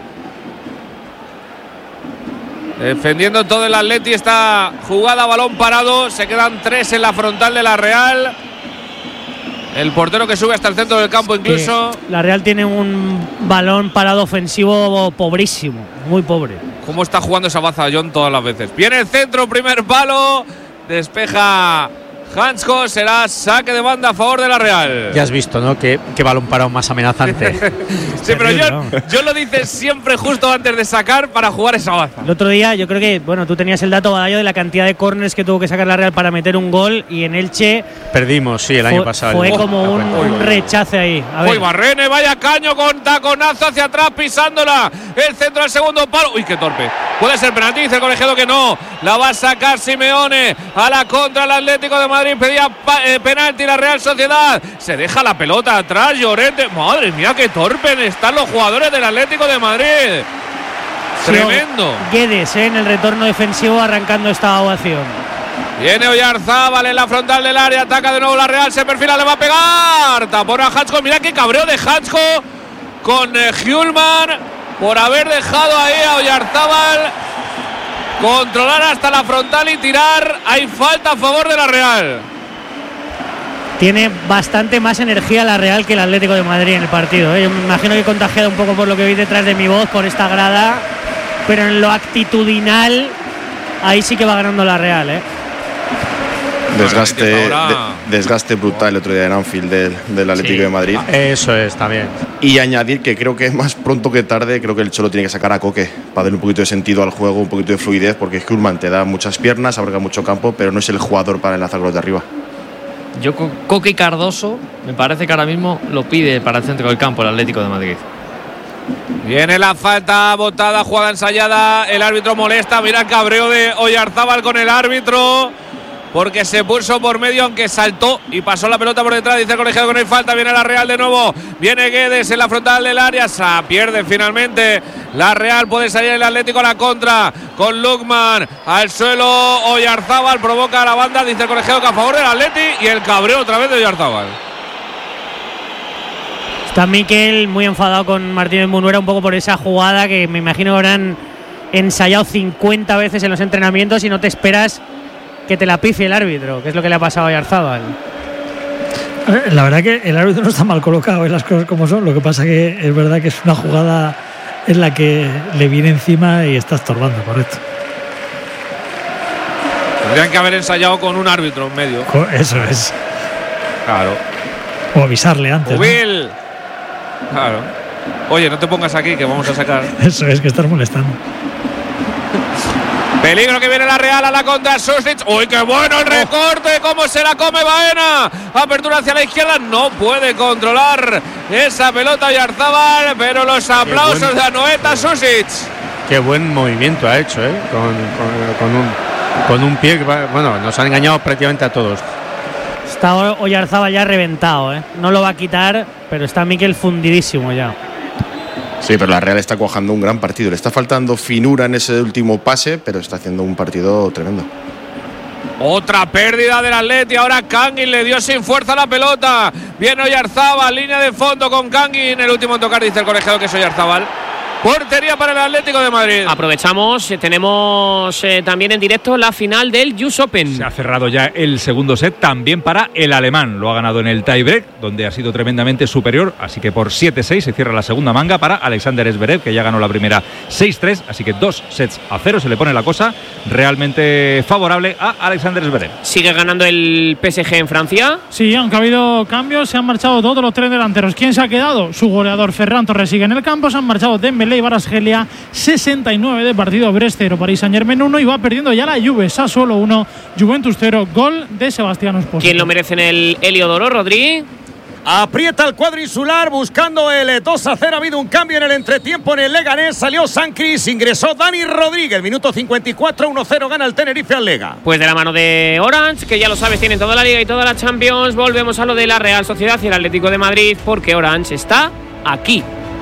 Defendiendo todo el Atleti, esta jugada, balón parado. Se quedan tres en la frontal de la Real. El portero que sube hasta el centro del campo incluso. Que la Real tiene un balón parado ofensivo pobrísimo, muy pobre. ¿Cómo está jugando esa baza John todas las veces? Viene el centro, primer palo. Despeja Hansko, será saque de banda a favor de la Real. Ya has visto, ¿no? Qué, qué balón parado más amenazante. Sí, pero John, John lo dices siempre justo antes de sacar para jugar esa baza. El otro día yo creo que, bueno, tú tenías el dato, Badallo, de la cantidad de córners que tuvo que sacar la Real para meter un gol, y en Elche perdimos, sí, el fue, año pasado. Fue oh, como un, un rechace ahí. A ver. Uy, Barrene, vaya caño con taconazo hacia atrás, pisándola. El centro al segundo palo. Uy, qué torpe. Puede ser penalti, dice el colegiado que no. La va a sacar Simeone a la contra el Atlético de Madrid. Pedía eh, penalti la Real Sociedad. Se deja la pelota atrás, Llorente. Madre mía, qué torpes están los jugadores del Atlético de Madrid. Sí, tremendo. Guedes, eh, en el retorno defensivo, arrancando esta ovación. Viene Oyarzábal en la frontal del área, ataca de nuevo la Real, se perfila, le va a pegar. Tapón a Hansko, mira qué cabreo de Hansko con eh, Hjulman por haber dejado ahí a Oyarzábal controlar hasta la frontal y tirar. Hay falta a favor de la Real. tiene bastante más energía la Real que el Atlético de Madrid en el partido, ¿eh? Yo me imagino que he contagiado un poco por lo que vi detrás de mi voz, por esta grada, pero en lo actitudinal ahí sí que va ganando la Real, ¿eh? Desgaste, de, desgaste brutal el otro día en Anfield del, del Atlético sí, de Madrid. Eso es, también. Y añadir que creo que más pronto que tarde, creo que el Cholo tiene que sacar a Coque para darle un poquito de sentido al juego, un poquito de fluidez, porque es que Koeman te da muchas piernas, abarca mucho campo, pero no es el jugador para enlazar los de arriba. Yo, Coque y Cardoso, me parece que ahora mismo lo pide para el centro del campo el Atlético de Madrid. Viene la falta botada, jugada ensayada, el árbitro molesta, mira el cabreo de Oyarzábal con el árbitro, porque se puso por medio, aunque saltó y pasó la pelota por detrás. Dice el colegiado que no hay falta. Viene la Real de nuevo. Viene Guedes en la frontal del área. Se pierde finalmente la Real. Puede salir el Atlético a la contra con Lukman. Al suelo Oyarzábal. Provoca a la banda. Dice el colegiado que a favor del Atleti. Y el cabreo otra vez de Oyarzábal. Está Mikel muy enfadado con Martínez Munuera un poco por esa jugada que me imagino que habrán ensayado cincuenta veces en los entrenamientos y no te esperas que te la pifie el árbitro, que es lo que le ha pasado a Oyarzábal. La verdad que el árbitro no está mal colocado, ¿eh? Las cosas como son. Lo que pasa que es verdad que es una jugada en la que le viene encima y está estorbando, correcto. Tendrían que haber ensayado con un árbitro en medio. Eso es. Claro. O avisarle antes. Ubil. ¿No? Claro. Oye, no te pongas aquí que vamos a sacar. Eso es, que estás molestando. Peligro que viene la Real a la contra. Susic. ¡Uy, qué bueno el recorte! ¿Cómo se la come Baena? Apertura hacia la izquierda. No puede controlar esa pelota Oyarzábal, pero los aplausos buen, de Anoeta Susic. Qué buen movimiento ha hecho, ¿eh? Con, con, con, un, con un pie que va, bueno, nos han engañado prácticamente a todos. Está Oyarzábal ya reventado, ¿eh? No lo va a quitar, pero está Mikel fundidísimo ya. Sí, pero la Real está cuajando un gran partido. Le está faltando finura en ese último pase, pero está haciendo un partido tremendo. Otra pérdida del Atleti. Ahora Kangin le dio sin fuerza la pelota. Viene Oyarzábal, línea de fondo con Kangin. El último en tocar, dice el colegiado que es Oyarzábal. Portería para el Atlético de Madrid. Aprovechamos, tenemos eh, también en directo la final del U S Open. Se ha cerrado ya el segundo set también para el alemán. Lo ha ganado en el tiebreak, donde ha sido tremendamente superior. Así que por siete seis se cierra la segunda manga para Alexander Zverev, que ya ganó la primera seis tres. Así que dos sets a cero. Se le pone la cosa realmente favorable a Alexander Zverev. ¿Sigue ganando el P S G en Francia? Sí, aunque ha habido cambios, se han marchado todos los tres delanteros. ¿Quién se ha quedado? Su goleador Ferran Torres sigue en el campo. Se han marchado Dembélé y Kvaratskhelia, sesenta y nueve de partido. Brest cero, Paris Saint-Germain uno, y va perdiendo ya la Juve. Sassuolo uno, Juventus cero. Gol de Sebastián Ospósito. ¿Quién lo merece en el Heliodoro, Rodri? Aprieta el cuadrinsular buscando el dos a cero. Ha habido un cambio en el entretiempo en el Leganés. Salió Sancris, ingresó Dani Rodríguez. Minuto cincuenta y cuatro, uno cero gana el Tenerife al Lega. Pues de la mano de Orange, que ya lo sabes, tienen toda la Liga y toda la Champions. Volvemos a lo de la Real Sociedad y el Atlético de Madrid, porque Orange está aquí.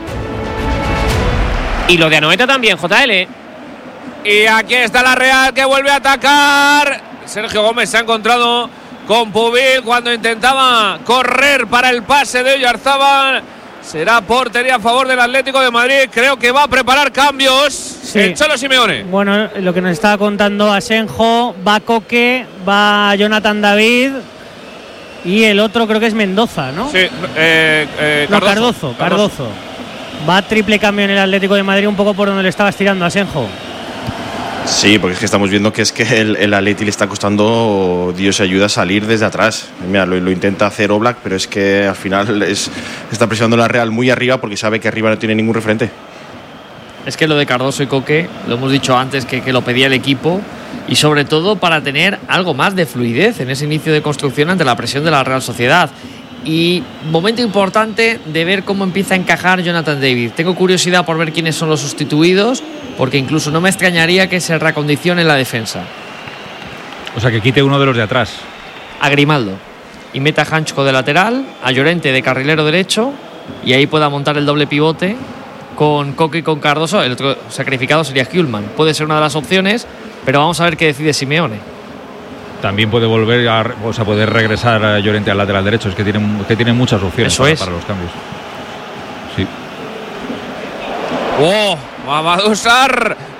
Y lo de Anoeta también, J L. Y aquí está la Real, que vuelve a atacar. Sergio Gómez se ha encontrado con Pubil cuando intentaba correr para el pase de Oyarzábal. Será portería a favor del Atlético de Madrid. Creo que va a preparar cambios. Sí. El Cholo Simeone. Bueno, lo que nos estaba contando Asenjo, va Coque, va Jonathan David y el otro creo que es Mendoza, ¿no? Sí, eh, eh, no, Cardozo, Cardozo, Cardozo. Cardozo. Va triple cambio en el Atlético de Madrid, un poco por donde le estaba estirando Asenjo. Sí, porque es que estamos viendo que es que el, el Atleti le está costando, Dios ayuda, a salir desde atrás. Mira, lo, lo intenta hacer Oblak, pero es que al final es, está presionando la Real muy arriba porque sabe que arriba no tiene ningún referente. Es que lo de Cardoso y Coque, lo hemos dicho antes, que, que lo pedía el equipo, y sobre todo para tener algo más de fluidez en ese inicio de construcción ante la presión de la Real Sociedad. Y momento importante de ver cómo empieza a encajar Jonathan David. Tengo curiosidad por ver quiénes son los sustituidos, porque incluso no me extrañaría que se reacondicione la defensa. O sea, que quite uno de los de atrás. A Grimaldo. Y meta a Hanchko de lateral, a Llorente de carrilero derecho, y ahí pueda montar el doble pivote con Coque y con Cardoso. El otro sacrificado sería Hjulman. Puede ser una de las opciones, pero vamos a ver qué decide Simeone. También puede volver a, o sea, poder regresar a Llorente al lateral derecho. Es que tiene, que tiene muchas opciones para, para los cambios. Sí. ¡Oh! Mamadou Sarr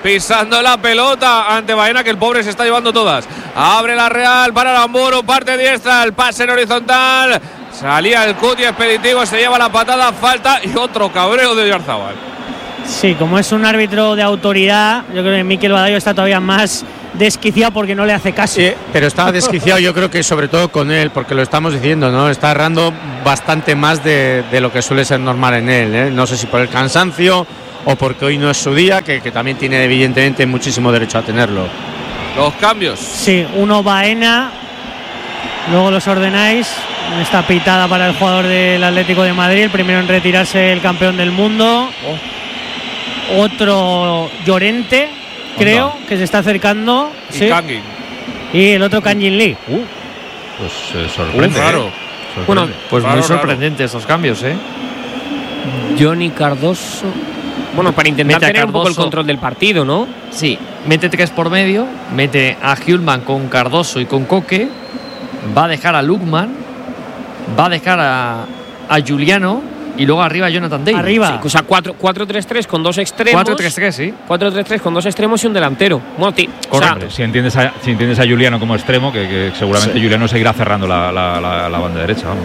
pisando la pelota ante Baena, que el pobre se está llevando todas. Abre la Real para Aramburu, parte diestra, el pase en horizontal. Salía el Cuti expeditivo, se lleva la patada, falta y otro cabreo de Oyarzábal. Sí, como es un árbitro de autoridad, yo creo que Mikel Badallo está todavía más desquiciado porque no le hace caso. Sí, pero está desquiciado yo creo que sobre todo con él, porque lo estamos diciendo, ¿no? Está errando bastante más de, de lo que suele ser normal en él, ¿eh? No sé si por el cansancio o porque hoy no es su día, que, que también tiene evidentemente muchísimo derecho a tenerlo. Los cambios. Sí, uno Baena, luego los ordenáis. Esta pitada para el jugador del Atlético de Madrid, el primero en retirarse, el campeón del mundo. Oh. Otro Llorente, creo, Onda. que se está acercando. Y sí. Kangin. Y el otro Kangin Lee. Uh, pues eh, sorprende. Uh, raro. ¿eh? Sorprende. Bueno, pues raro, muy sorprendentes estos cambios, ¿eh? Johnny Cardoso. Bueno, para intentar Mete a tener un poco el Cardoso. control del partido, ¿no? Sí, mete tres por medio, mete a Hjulman con Cardoso y con Coque, va a dejar a Lukman, va a dejar a, a Giuliano y luego arriba a Jonathan David. Arriba. Sí, o sea, cuatro tres tres con dos extremos. cuatro tres tres, sí. cuatro tres tres con dos extremos y un delantero. Bueno, ti, o sea, Correcto. Si entiendes a, si entiendes a Giuliano como extremo, que, que seguramente Sí. Giuliano seguirá cerrando la, la, la, la banda derecha, vamos.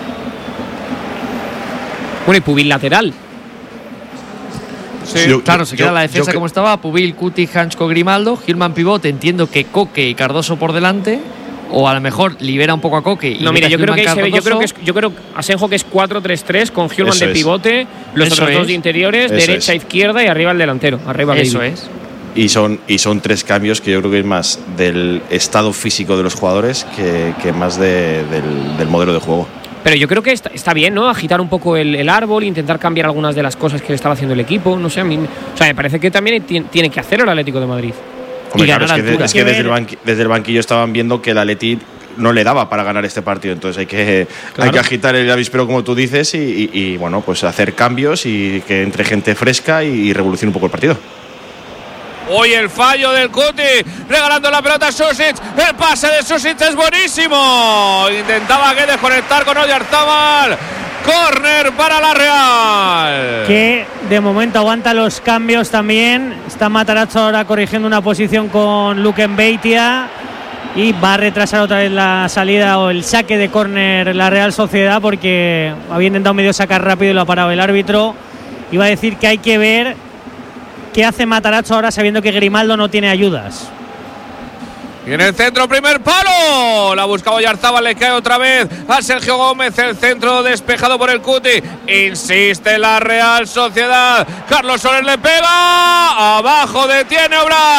bueno, y Pubil lateral. Sí, Yo- Claro, se queda yo- la defensa yo que- como estaba, Pubil, Cuti, Hanchko, Grimaldo, Hjulman pivote, entiendo que Coque y Cardoso por delante, o a lo mejor libera un poco a Coque y No, mira, mete a yo creo que Hjulman, se ve, yo creo que es, Cardoso. yo creo Asenjo que es cuatro tres tres con Hjulman Eso de es. pivote, los Eso otros dos es. de interiores, Eso derecha, es. izquierda y arriba el delantero, arriba Eso David. es. Y son, y son tres cambios que yo creo que es más del estado físico de los jugadores que, que más de- del, del modelo de juego. Pero yo creo que está, está bien, ¿no? Agitar un poco el, el árbol, intentar cambiar algunas de las cosas que estaba haciendo el equipo. No sé, a mí, o sea, me parece que también ti- tiene que hacerlo el Atlético de Madrid. Hombre, Y claro, ganar es que, de- altura. es que Hay que desde, el ver- banqui- desde el banquillo estaban viendo que el Atleti no le daba para ganar este partido, entonces hay que, Claro. hay que agitar el avispero como tú dices y, y- y, bueno, pues hacer cambios y que entre gente fresca y, y revolucione un poco el partido. Hoy el fallo del Cuti, regalando la pelota a Susic. El pase de Susic es buenísimo. Intentaba que desconectar con Oyarzábal. Córner para la Real. Que de momento aguanta los cambios también. Está Matarazzo ahora corrigiendo una posición con Luke Mbeitia. Y va a retrasar otra vez la salida o el saque de córner la Real Sociedad porque había intentado medio sacar rápido y lo ha parado el árbitro. Iba a decir que hay que ver qué hace Matarazzo ahora sabiendo que Grimaldo no tiene ayudas. Y en el centro, primer palo. La buscaba Oyarzábal, le cae otra vez a Sergio Gómez. El centro despejado por el Cuti. Insiste la Real Sociedad. Carlos Soler le pega. Abajo detiene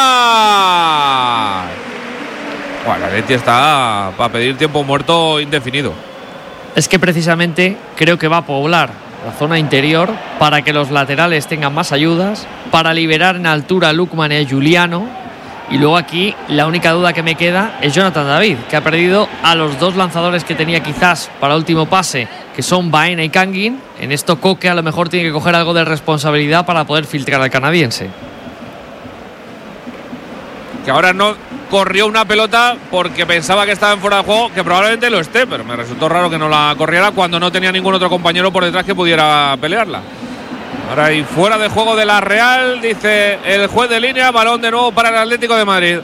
Obras. Bueno, la Leti está para pedir tiempo muerto indefinido. Es que precisamente creo que va a poblar la zona interior para que los laterales tengan más ayudas, para liberar en altura a Lukman y a Giuliano. Y luego aquí la única duda que me queda es Jonathan David, que ha perdido a los dos lanzadores que tenía quizás para último pase, que son Baena y Kangin. En esto Coque a lo mejor tiene que coger algo de responsabilidad para poder filtrar al canadiense. Que ahora no corrió una pelota porque pensaba que estaba en fuera de juego, que probablemente lo esté, pero me resultó raro que no la corriera cuando no tenía ningún otro compañero por detrás que pudiera pelearla. Ahora hay fuera de juego de la Real, dice el juez de línea, balón de nuevo para el Atlético de Madrid.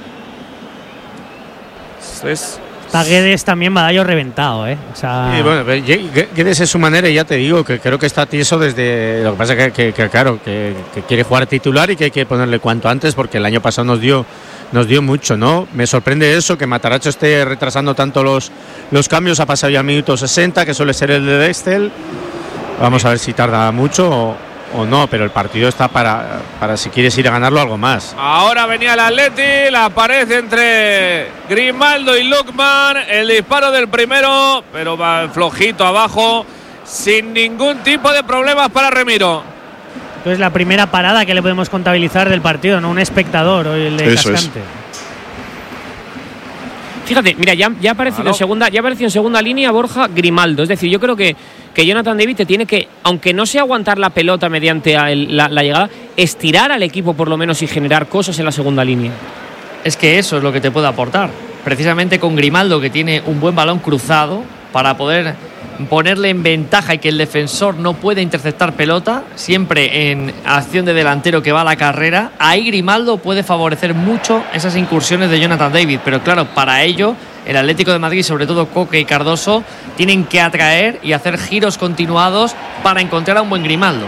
Es... Está Guedes también, Badallo reventado, ¿eh? O sea, Sí, bueno, Guedes es su manera y ya te digo que creo que está tieso desde. Lo que pasa es que, que, que claro, que, que quiere jugar titular y que hay que ponerle cuanto antes porque el año pasado nos dio nos dio mucho, ¿no? Me sorprende eso, que Matarazzo esté retrasando tanto los, los cambios. Ha pasado ya el minuto sesenta, que suele ser el de Dextel. Vamos a ver si tarda mucho o, o no, pero el partido está para, para si quieres ir a ganarlo algo más. Ahora venía el Atleti, la pared entre Grimaldo y Lukman, el disparo del primero, pero va flojito abajo, sin ningún tipo de problemas para Remiro. entonces la primera parada que le podemos contabilizar del partido, no un espectador, hoy el de Eso es. Cascante. Fíjate, mira, ya, ya ha aparecido Claro. en segunda, ya ha aparecido en segunda línea Borja Grimaldo. Es decir, yo creo que, que Jonathan David te tiene que, aunque no sea aguantar la pelota mediante a el- la, la llegada, estirar al equipo por lo menos y generar cosas en la segunda línea. Es que eso es lo que te puede aportar. Precisamente con Grimaldo, que tiene un buen balón cruzado para poder ponerle en ventaja y que el defensor no pueda interceptar pelota, siempre en acción de delantero que va a la carrera, ahí Grimaldo puede favorecer mucho esas incursiones de Jonathan David, pero claro, para ello el Atlético de Madrid, sobre todo Coque y Cardoso, tienen que atraer y hacer giros continuados para encontrar a un buen Grimaldo.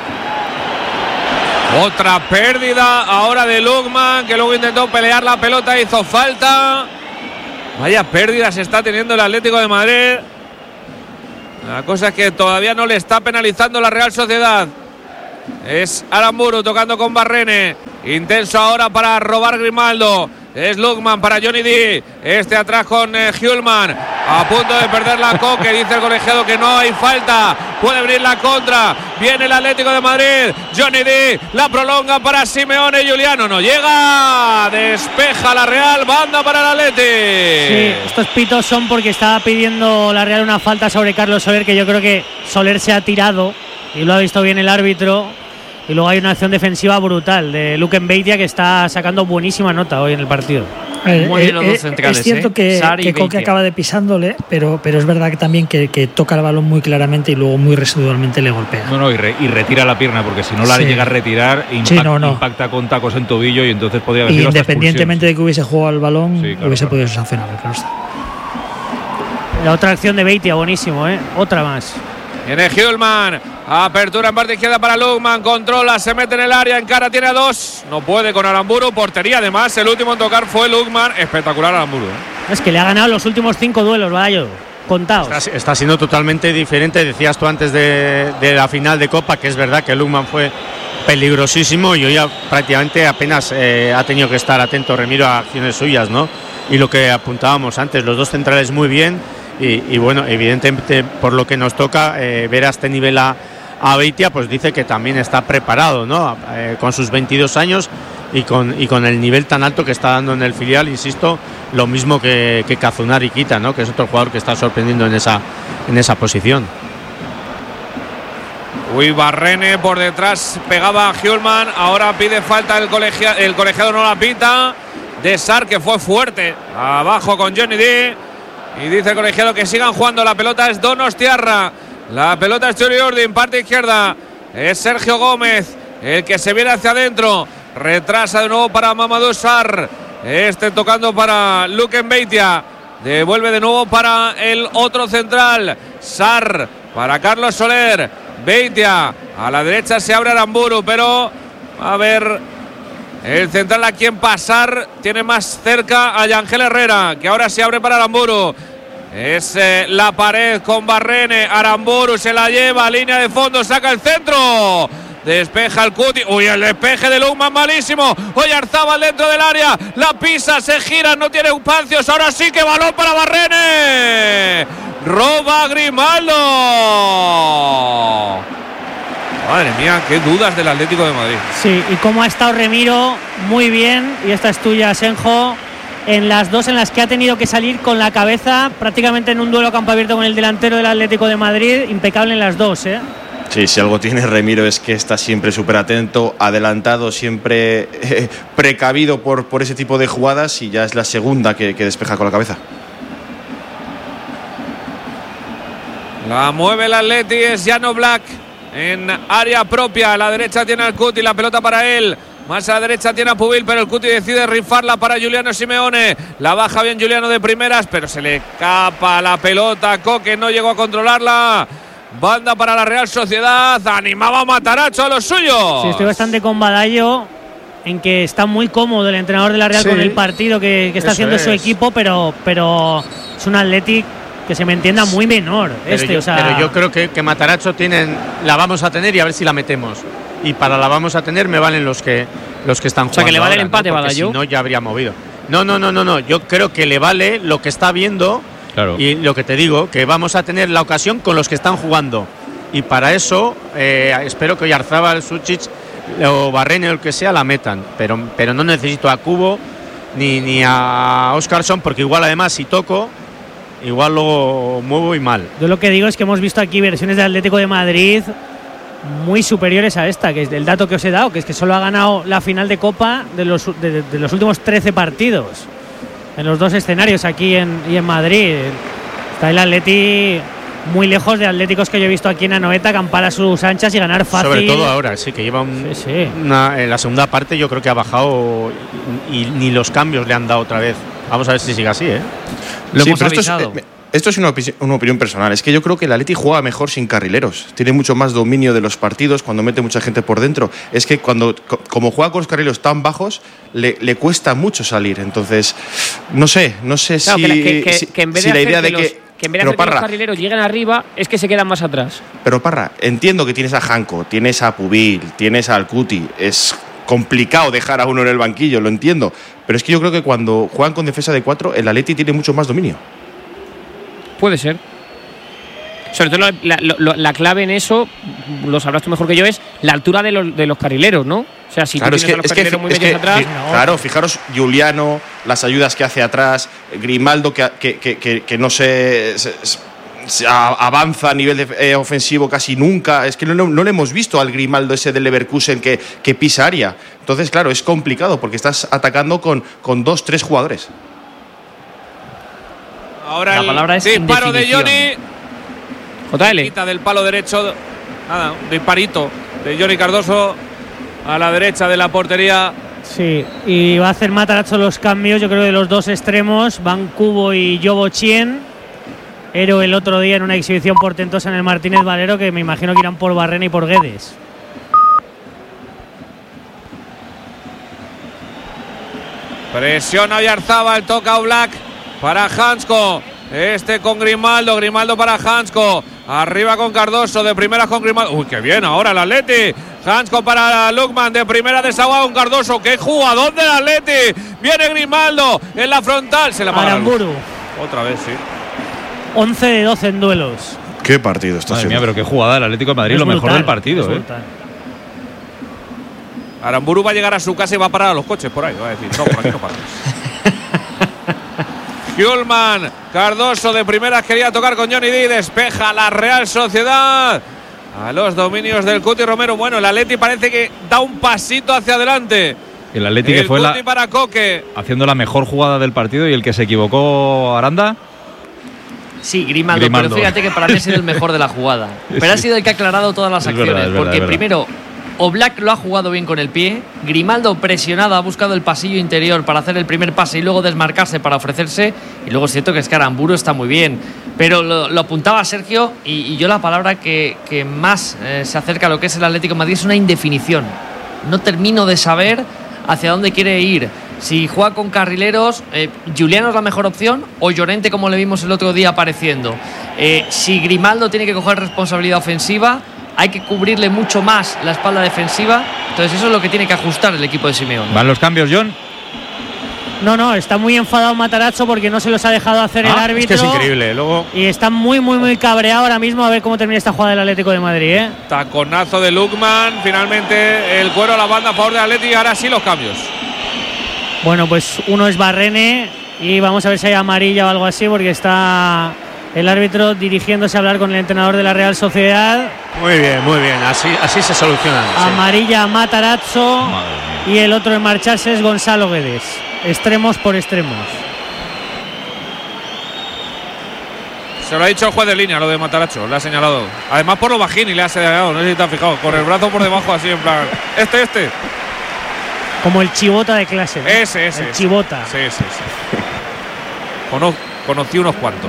Otra pérdida ahora de Lukman, que luego intentó pelear la pelota, hizo falta. Vaya pérdida se está teniendo el Atlético de Madrid. La cosa es que todavía no le está penalizando la Real Sociedad. Es Aramburu tocando con Barrene. Intenso ahora para robar Grimaldo. Es Lukman para Johnny D. Este atrás con eh, Hjulman. A punto de perder la Coque. Dice el colegiado que no hay falta. Puede venir la contra. Viene el Atlético de Madrid. Johnny D. La prolonga para Simeone. Juliano no llega. Despeja la Real. Banda para el Atlético. Sí, estos pitos son porque estaba pidiendo la Real una falta sobre Carlos Soler, que yo creo que Soler se ha tirado y lo ha visto bien el árbitro. Y luego hay una acción defensiva brutal de Luke Mbeitia, que está sacando buenísima nota hoy en el partido. Eh, Muy bien los eh, dos centrales, es cierto que, eh? que Coque acaba de pisándole, pero, pero es verdad que también que, que toca el balón muy claramente y luego muy residualmente le golpea. No, no, y, re, y retira la pierna, porque si no la sí. llega a retirar, impact, sí, no, no. impacta con tacos en tobillo y entonces podría haber sido independientemente de que hubiese jugado al balón, sí, claro, hubiese claro. podido sancionar. Claro está. La otra acción de Beitia, buenísimo, ¿eh? Otra más. Viene Hjulman, apertura en parte izquierda para Lukman, controla, se mete en el área, encara, tiene a dos, no puede con Aramburu, portería además, el último en tocar fue Lukman, espectacular Aramburu. ¿eh? Es que le ha ganado los últimos cinco duelos, vaya, contados. Está, está siendo totalmente diferente, decías tú antes de, de la final de Copa, que es verdad que Lukman fue peligrosísimo y hoy ya prácticamente apenas eh, ha tenido que estar atento Remiro a acciones suyas, ¿no? Y lo que apuntábamos antes, los dos centrales muy bien. Y, y bueno, evidentemente por lo que nos toca eh, ver a este nivel a, a Beitia, pues dice que también está preparado, ¿no? Eh, con sus veintidós años y con, y con el nivel tan alto que está dando en el filial, insisto, lo mismo que, que Kazunari Kita, ¿no? Que es otro jugador que está sorprendiendo en esa, en esa posición. Uy, Barrene por detrás pegaba a Hjulman, ahora pide falta el colegiado, el colegiado no la pita. De Sar, que fue fuerte abajo con Johnny D. Y dice el colegiado que sigan jugando. La pelota es Donostiarra. La pelota es Churi Urdin, parte izquierda. Es Sergio Gómez el que se viene hacia adentro. Retrasa de nuevo para Mamadou Sarr. Este tocando para Luke Mbeitia. Devuelve de nuevo para el otro central. Sarr para Carlos Soler. Beitia. A la derecha se abre Aramburu, pero a ver. El central a quien pasar, tiene más cerca a Yangel Herrera, que ahora se abre para Aramburu. Es eh, la pared con Barrene. Aramburu se la lleva, línea de fondo, saca el centro. Despeja el Cuti. Uy, el despeje de Lukman malísimo. Oyarzábal dentro del área. La pisa, se gira, no tiene espacios. Ahora sí que balón para Barrene. Roba Grimaldo. Madre mía, qué dudas del Atlético de Madrid. Sí, y cómo ha estado Remiro, muy bien. Y esta es tuya, Senjo. En las dos en las que ha tenido que salir con la cabeza, prácticamente en un duelo a campo abierto con el delantero del Atlético de Madrid. Impecable en las dos, ¿eh? Sí, si algo tiene Remiro es que está siempre súper atento, adelantado, siempre eh, precavido por, por ese tipo de jugadas, y ya es la segunda que, que despeja con la cabeza. La mueve el Atleti, es Jan Oblak. En área propia, a la derecha tiene al Cuti, la pelota para él. Más a la derecha tiene a Pubil, pero el Cuti decide rifarla para Juliano Simeone. La baja bien Juliano de primeras, pero se le escapa la pelota. Coque no llegó a controlarla. Banda para la Real Sociedad. Animaba a Matarazzo a los suyos. Sí, estoy bastante con Badallo en que está muy cómodo el entrenador de la Real sí, con el partido que, que está haciendo es. su equipo, pero, pero es un Athletic que se me entienda muy menor. Pero, este, yo, o sea... pero yo creo que, que Matarazzo tienen, la vamos a tener y a ver si la metemos. Y para la vamos a tener me valen los que los que están jugando. O sea, que le vale ahora, el empate, ¿no? Badallo. Si no, ya habría movido. No, no, no, no, no. Yo creo que le vale lo que está viendo. Claro. Y lo que te digo, que vamos a tener la ocasión con los que están jugando. Y para eso eh, espero que Oyarzábal, Suchic o Barrene o el que sea la metan. Pero, pero no necesito a Cubo ni, ni a Óscarson, porque igual además si toco, igual lo muevo y mal. Yo lo que digo es que hemos visto aquí versiones del Atlético de Madrid muy superiores a esta, que es el dato que os he dado, que es que solo ha ganado la final de Copa de los, de, de los últimos trece partidos en los dos escenarios, aquí en, y en Madrid. Está el Atleti muy lejos de atléticos que yo he visto aquí en Anoeta, acampar a sus anchas y ganar fácil. Sobre todo ahora, sí, que lleva un, sí, sí. Una, en la segunda parte yo creo que ha bajado y, y ni los cambios le han dado otra vez. Vamos a ver si sigue así, ¿eh? Lo sí, hemos avisado. Esto es, eh, esto es una, una opinión personal. Es que yo creo que el Atleti juega mejor sin carrileros. Tiene mucho más dominio de los partidos cuando mete mucha gente por dentro. Es que cuando como juega con los carrileros tan bajos, le, le cuesta mucho salir. Entonces, no sé, no sé claro, si, que, que, que, si, que en vez si de la idea de que, los, que... que en vez de hacer que los carrileros lleguen arriba, es que se quedan más atrás. Pero Parra, entiendo que tienes a Janko, tienes a Pubil, tienes a Alcuti. Es complicado dejar a uno en el banquillo, lo entiendo. Pero es que yo creo que cuando juegan con defensa de cuatro, el Atleti tiene mucho más dominio. Puede ser. Sobre todo la, la, la clave en eso, lo sabrás tú mejor que yo, es la altura de los, de los carrileros, ¿no? O sea, si claro, tú tienes es que, a los carrileros es que, muy es medios que, atrás… No. Claro, fijaros, Giuliano, las ayudas que hace atrás, Grimaldo que, que, que, que, que no se… se, se avanza a nivel de, eh, ofensivo casi nunca. Es que no, no, no le hemos visto al Grimaldo ese del Leverkusen que, que pisa área. Entonces, claro, es complicado porque estás atacando con, con dos, tres jugadores. Ahora la palabra es el disparo de Johnny. J L. Quita del palo derecho. Nada, un disparito de Johnny Cardoso a la derecha de la portería. Sí, y va a hacer Matarazzo los cambios, yo creo, de los dos extremos. Van Cubo y Yobo Chien. Héroe el otro día en una exhibición portentosa en el Martínez Valero, que me imagino que irán por Barrena y por Guedes. Presiona Oyarzábal, toca Oblak para Hansko. Este con Grimaldo, Grimaldo para Hansko. Arriba con Cardoso, de primera con Grimaldo. Uy, qué bien ahora el Atleti. Hansko para Lukman, de primera desahogado con Cardoso. ¡Qué jugador del Atleti! Viene Grimaldo en la frontal. Se la para Aramburu. Otra vez, sí. once de doce en duelos. Qué partido está siendo. Mía, pero qué jugada el Atlético de Madrid, es lo brutal, mejor del partido. ¿eh? Aramburu va a llegar a su casa y va a parar a los coches por ahí. Va a decir, no, por aquí no paras. Hjulman, Cardoso de primeras quería tocar con Johnny D. Despeja la Real Sociedad a los dominios del Cuti Romero. Bueno, el Atleti parece que da un pasito hacia adelante. El Atleti que fue la, para Coque. haciendo la mejor jugada del partido y el que se equivocó, Aranda. Sí, Grimaldo, Grimaldo. pero fíjate que para mí ha sido el mejor de la jugada. Pero sí. ha sido el que ha aclarado todas las es acciones. Verdad, es verdad, porque es verdad. primero, Oblak lo ha jugado bien con el pie. Grimaldo presionado, ha buscado el pasillo interior para hacer el primer pase y luego desmarcarse para ofrecerse. Y luego es cierto que es que Aramburu está muy bien. Pero lo, lo apuntaba Sergio y, y yo la palabra que, que más eh, se acerca a lo que es el Atlético de Madrid es una indefinición. No termino de saber hacia dónde quiere ir. Si juega con carrileros, eh, Giuliano es la mejor opción o Llorente, como le vimos el otro día apareciendo. Eh, si Grimaldo tiene que coger responsabilidad ofensiva, hay que cubrirle mucho más la espalda defensiva. Entonces eso es lo que tiene que ajustar el equipo de Simeone. ¿Van los cambios, John? No, no, está muy enfadado Matarazzo porque no se los ha dejado hacer ah, el árbitro. Es que es increíble, luego… Y está muy, muy, muy cabreado ahora mismo a ver cómo termina esta jugada del Atlético de Madrid, ¿eh? Taconazo de Lukman, finalmente el cuero a la banda a favor de Atleti y ahora sí los cambios. Bueno, pues uno es Barrene y vamos a ver si hay amarilla o algo así porque está el árbitro dirigiéndose a hablar con el entrenador de la Real Sociedad. Muy bien, muy bien, así, así se soluciona. Amarilla a Matarazzo y el otro en marcharse es Gonzalo Guedes. Extremos por extremos. Se lo ha dicho el juez de línea, lo de Matarazzo, le ha señalado. Además por lo bajín y le ha señalado, no sé si te has fijado, con el brazo por debajo así en plan, este, este. Como el chivota de clase, ¿no? Ese, ese. El chivota. Sí, sí, sí. Cono- conocí unos cuantos.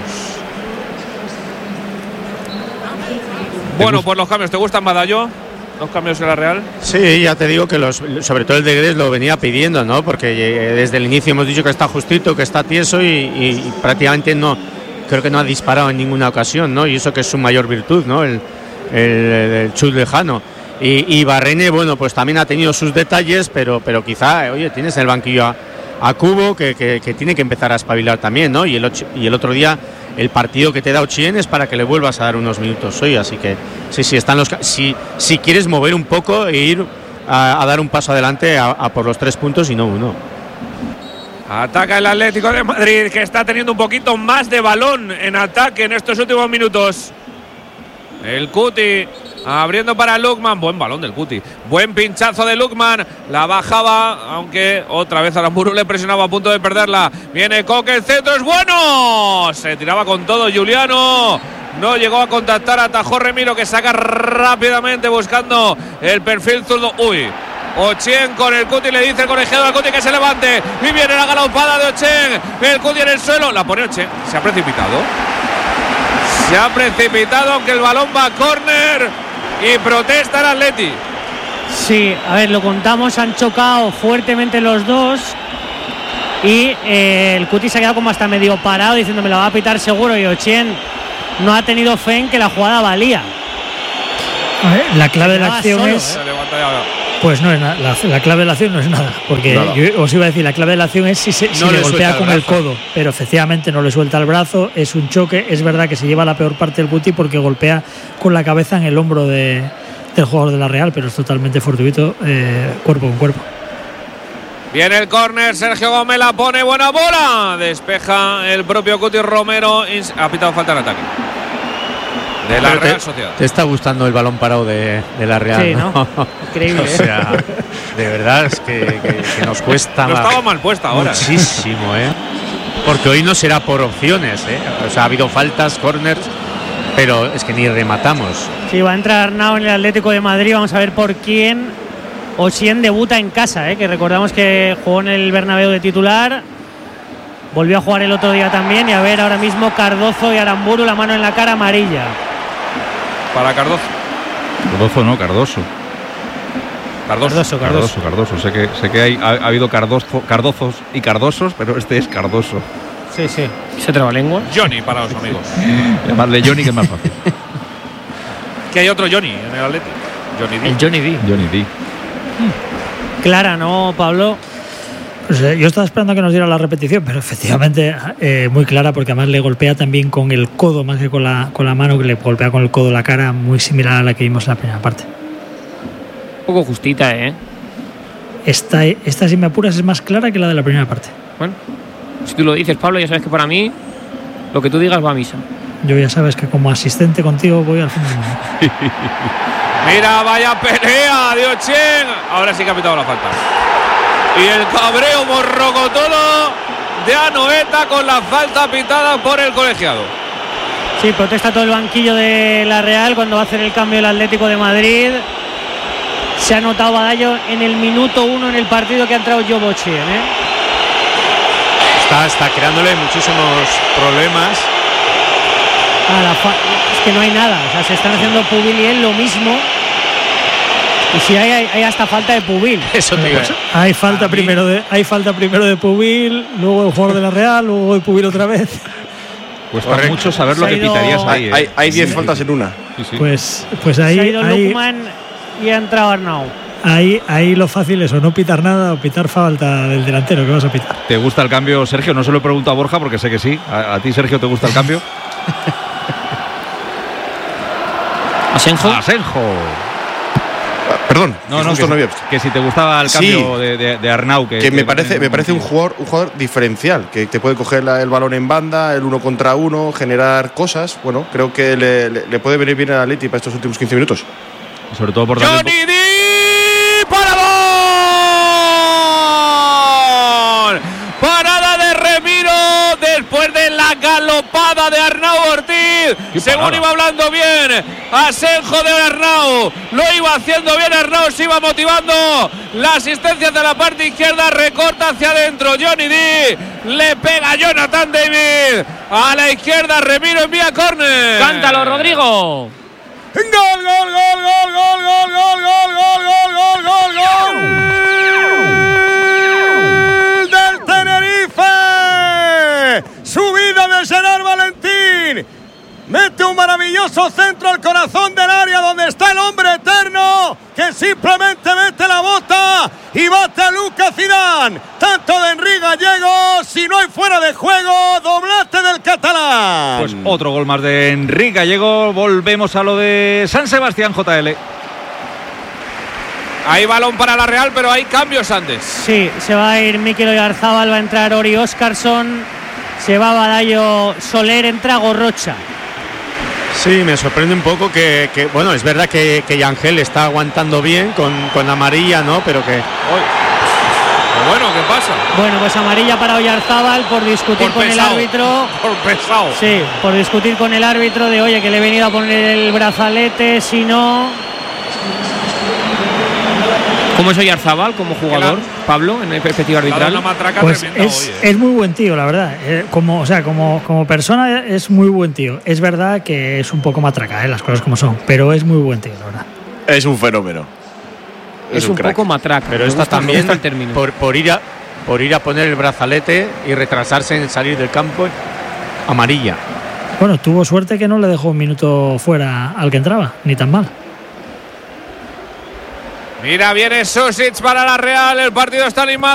Bueno, pues los cambios, ¿te gustan, Badallo? Los cambios en la Real. Sí, ya te digo que los, sobre todo el de Guedes lo venía pidiendo, ¿no? Porque desde el inicio hemos dicho que está justito, que está tieso y, y, y prácticamente no, creo que no ha disparado en ninguna ocasión, ¿no? Y eso que es su mayor virtud, ¿no? El, el, el chut lejano. Y, y Barrene, bueno, pues también ha tenido sus detalles, pero, pero quizá, oye, tienes en el banquillo a, a Cubo que, que, que tiene que empezar a espabilar también, ¿no? Y el, y el otro día el partido que te da Ochien es para que le vuelvas a dar unos minutos hoy, así que sí, sí, están los… Si, si quieres mover un poco e ir a, a dar un paso adelante a, a por los tres puntos y no uno. Ataca el Atlético de Madrid, que está teniendo un poquito más de balón en ataque en estos últimos minutos. El Cuti abriendo para Lukman. Buen balón del Cuti. Buen pinchazo de Lukman. La bajaba, aunque otra vez Aramburu le presionaba a punto de perderla. Viene Coque, el centro es bueno. Se tiraba con todo Giuliano. no llegó a contactar, atajó Remiro, que saca rápidamente buscando el perfil zurdo. Uy, Ochien con el Cuti, le dice el colegiado al Cuti que se levante y viene la galopada de Ochien, el Cuti en el suelo, la pone Ochien, se ha precipitado se ha precipitado aunque el balón va a córner y protesta el Atleti. Sí, a ver, lo contamos, han chocado fuertemente los dos y eh, el Cuti se ha quedado como hasta medio parado diciendo me la va a pitar seguro, y Ochien no ha tenido fe en que la jugada valía. A ver, la clave de la acción solo, es... ¿eh? Pues no es nada, la, la clave de la acción no es nada, porque nada. Yo os iba a decir, la clave de la acción es si, se, si no le, le golpea con el, el codo, pero efectivamente no le suelta el brazo, es un choque, es verdad que se lleva la peor parte del Cuti porque golpea con la cabeza en el hombro de, del jugador de la Real, pero es totalmente fortuito, eh, cuerpo con cuerpo. Viene el córner, Sergio Gómez la pone, buena bola, despeja el propio Cuti Romero, ha pitado falta en ataque de la Pero Real te, Sociedad. Te está gustando el balón parado de, de la Real, sí, ¿no? ¿no? Increíble. O sea, de verdad es que, que, que nos cuesta. No estaba mal puesta ahora. Muchísimo, ¿eh? Porque hoy no será por opciones, ¿eh? O sea, ha habido faltas, corners, pero es que ni rematamos. Sí, va a entrar Arnau en el Atlético de Madrid, vamos a ver por quién. Ochien debuta en casa, ¿eh? Que recordamos que jugó en el Bernabéu de titular. Volvió a jugar el otro día también, y a ver ahora mismo Cardozo y Aramburu, la mano en la cara amarilla. Para Cardozo. Cardozo no, Cardoso. Cardoso. Cardoso, Cardoso. Cardoso, Cardoso. Sé que, sé que hay, ha, ha habido Cardozo, Cardozos y Cardosos, pero este es Cardoso. Sí, sí. ¿Se trabalengua? Johnny para los amigos. Llamarle Johnny, que es más fácil. Que hay otro Johnny en el Atlético. Johnny D. El Johnny D. Johnny D. Clara, ¿no, Pablo? Pues, eh, yo estaba esperando a que nos diera la repetición, pero efectivamente eh, muy clara, porque además le golpea también con el codo más que con la, con la mano, que le golpea con el codo la cara, muy similar a la que vimos en la primera parte. Un poco justita, ¿eh? Esta, esta, si me apuras, es más clara que la de la primera parte. Bueno, si tú lo dices, Pablo, ya sabes que para mí lo que tú digas va a misa. Yo ya sabes que como asistente contigo voy al fin del mundo. Mira, vaya pelea de Ochien. Ahora sí que ha pitado la falta. Y el cabreo morrocotono de Anoeta con la falta pitada por el colegiado. Sí, protesta todo el banquillo de la Real cuando va a hacer el cambio el Atlético de Madrid. Se ha notado Badallo en el minuto uno en el partido que ha entrado Job Ochien, ¿eh? Está, está creándole muchísimos problemas. Ah, la fa- es que no hay nada, o sea, se están haciendo Pubil y él lo mismo. Y si hay, hay, hay hasta falta de Pubil. Eso te digo. Hay falta primero de, hay falta primero de Pubil, luego el jugador de la Real, luego de Pubil otra vez. Cuesta Correcto. mucho saber lo que pitarías ahí. Hay, hay diez sí. faltas en una. Sí, sí. Pues, pues ahí. Se ha ido ahí, Lukman y ha entrado Arnau. Ahí, ahí lo fácil es o no pitar nada o pitar falta del delantero. ¿Qué vas a pitar? ¿Te gusta el cambio, Sergio? No se lo he preguntado a Borja porque sé que sí. ¿A, a ti, Sergio, te gusta el cambio? Asenjo. Asenjo. Perdón, no, no, que, no había... que si te gustaba el cambio sí, de, de, de Arnau. Que, que me parece, me parece un jugador, un jugador diferencial, que te puede coger la, el balón en banda, el uno contra uno, generar cosas. Bueno, creo que le, le, le puede venir bien al Atleti para estos últimos quince minutos. Sobre todo por Johnny D para gol. Parada de Remiro después de la galopada de Arnau Ortiz. Según iba hablando bien Asenjo de Arnau, lo iba haciendo bien Arnau, se iba motivando. La asistencia de la parte izquierda, recorta hacia adentro. Johnny D le pega a Jonathan David a la izquierda. Remiro envía córner. Cántalo, Rodrigo. Gol, gol, gol, gol, gol, gol, gol, gol, gol, gol, gol, gol, gol. Del Tenerife. Subida de Gerard Valentín. Mete un maravilloso centro al corazón del área donde está el hombre eterno que simplemente mete la bota y bate a Lucas Zidane. Tanto de Henry Gallego, si no hay fuera de juego, doblete del catalán. Pues otro gol más de Henry Gallego. Volvemos a lo de San Sebastián, J L. Hay balón para la Real, pero hay cambios antes. Sí, se va a ir Mikel Oyarzabal, va a entrar Ori Óscarson, se va Badallo Soler, entra Gorrocha. Sí, me sorprende un poco que, que bueno, es verdad que, que Yangel está aguantando bien con, con amarilla, ¿no? Pero que... Bueno, ¿qué pasa? Bueno, pues amarilla para Oyarzábal por discutir Por con pesado. el árbitro. Por pesado. Sí, por discutir con el árbitro de, oye, que le he venido a poner el brazalete, si no... ¿Cómo es Oyarzábal como jugador, Pablo, en el perspectiva arbitral? Pues es, es muy buen tío, la verdad. Eh, como, o sea, como, como persona es muy buen tío. Es verdad que es un poco matraca, eh, las cosas como son, pero es muy buen tío, la verdad. Es un fenómeno. Es, es un, un poco matraca. Pero esta también por, por, ir a, por ir a poner el brazalete y retrasarse en salir del campo, amarilla. Bueno, tuvo suerte que no le dejó un minuto fuera al que entraba, ni tan mal. Mira, viene Susic para la Real, el partido está animado.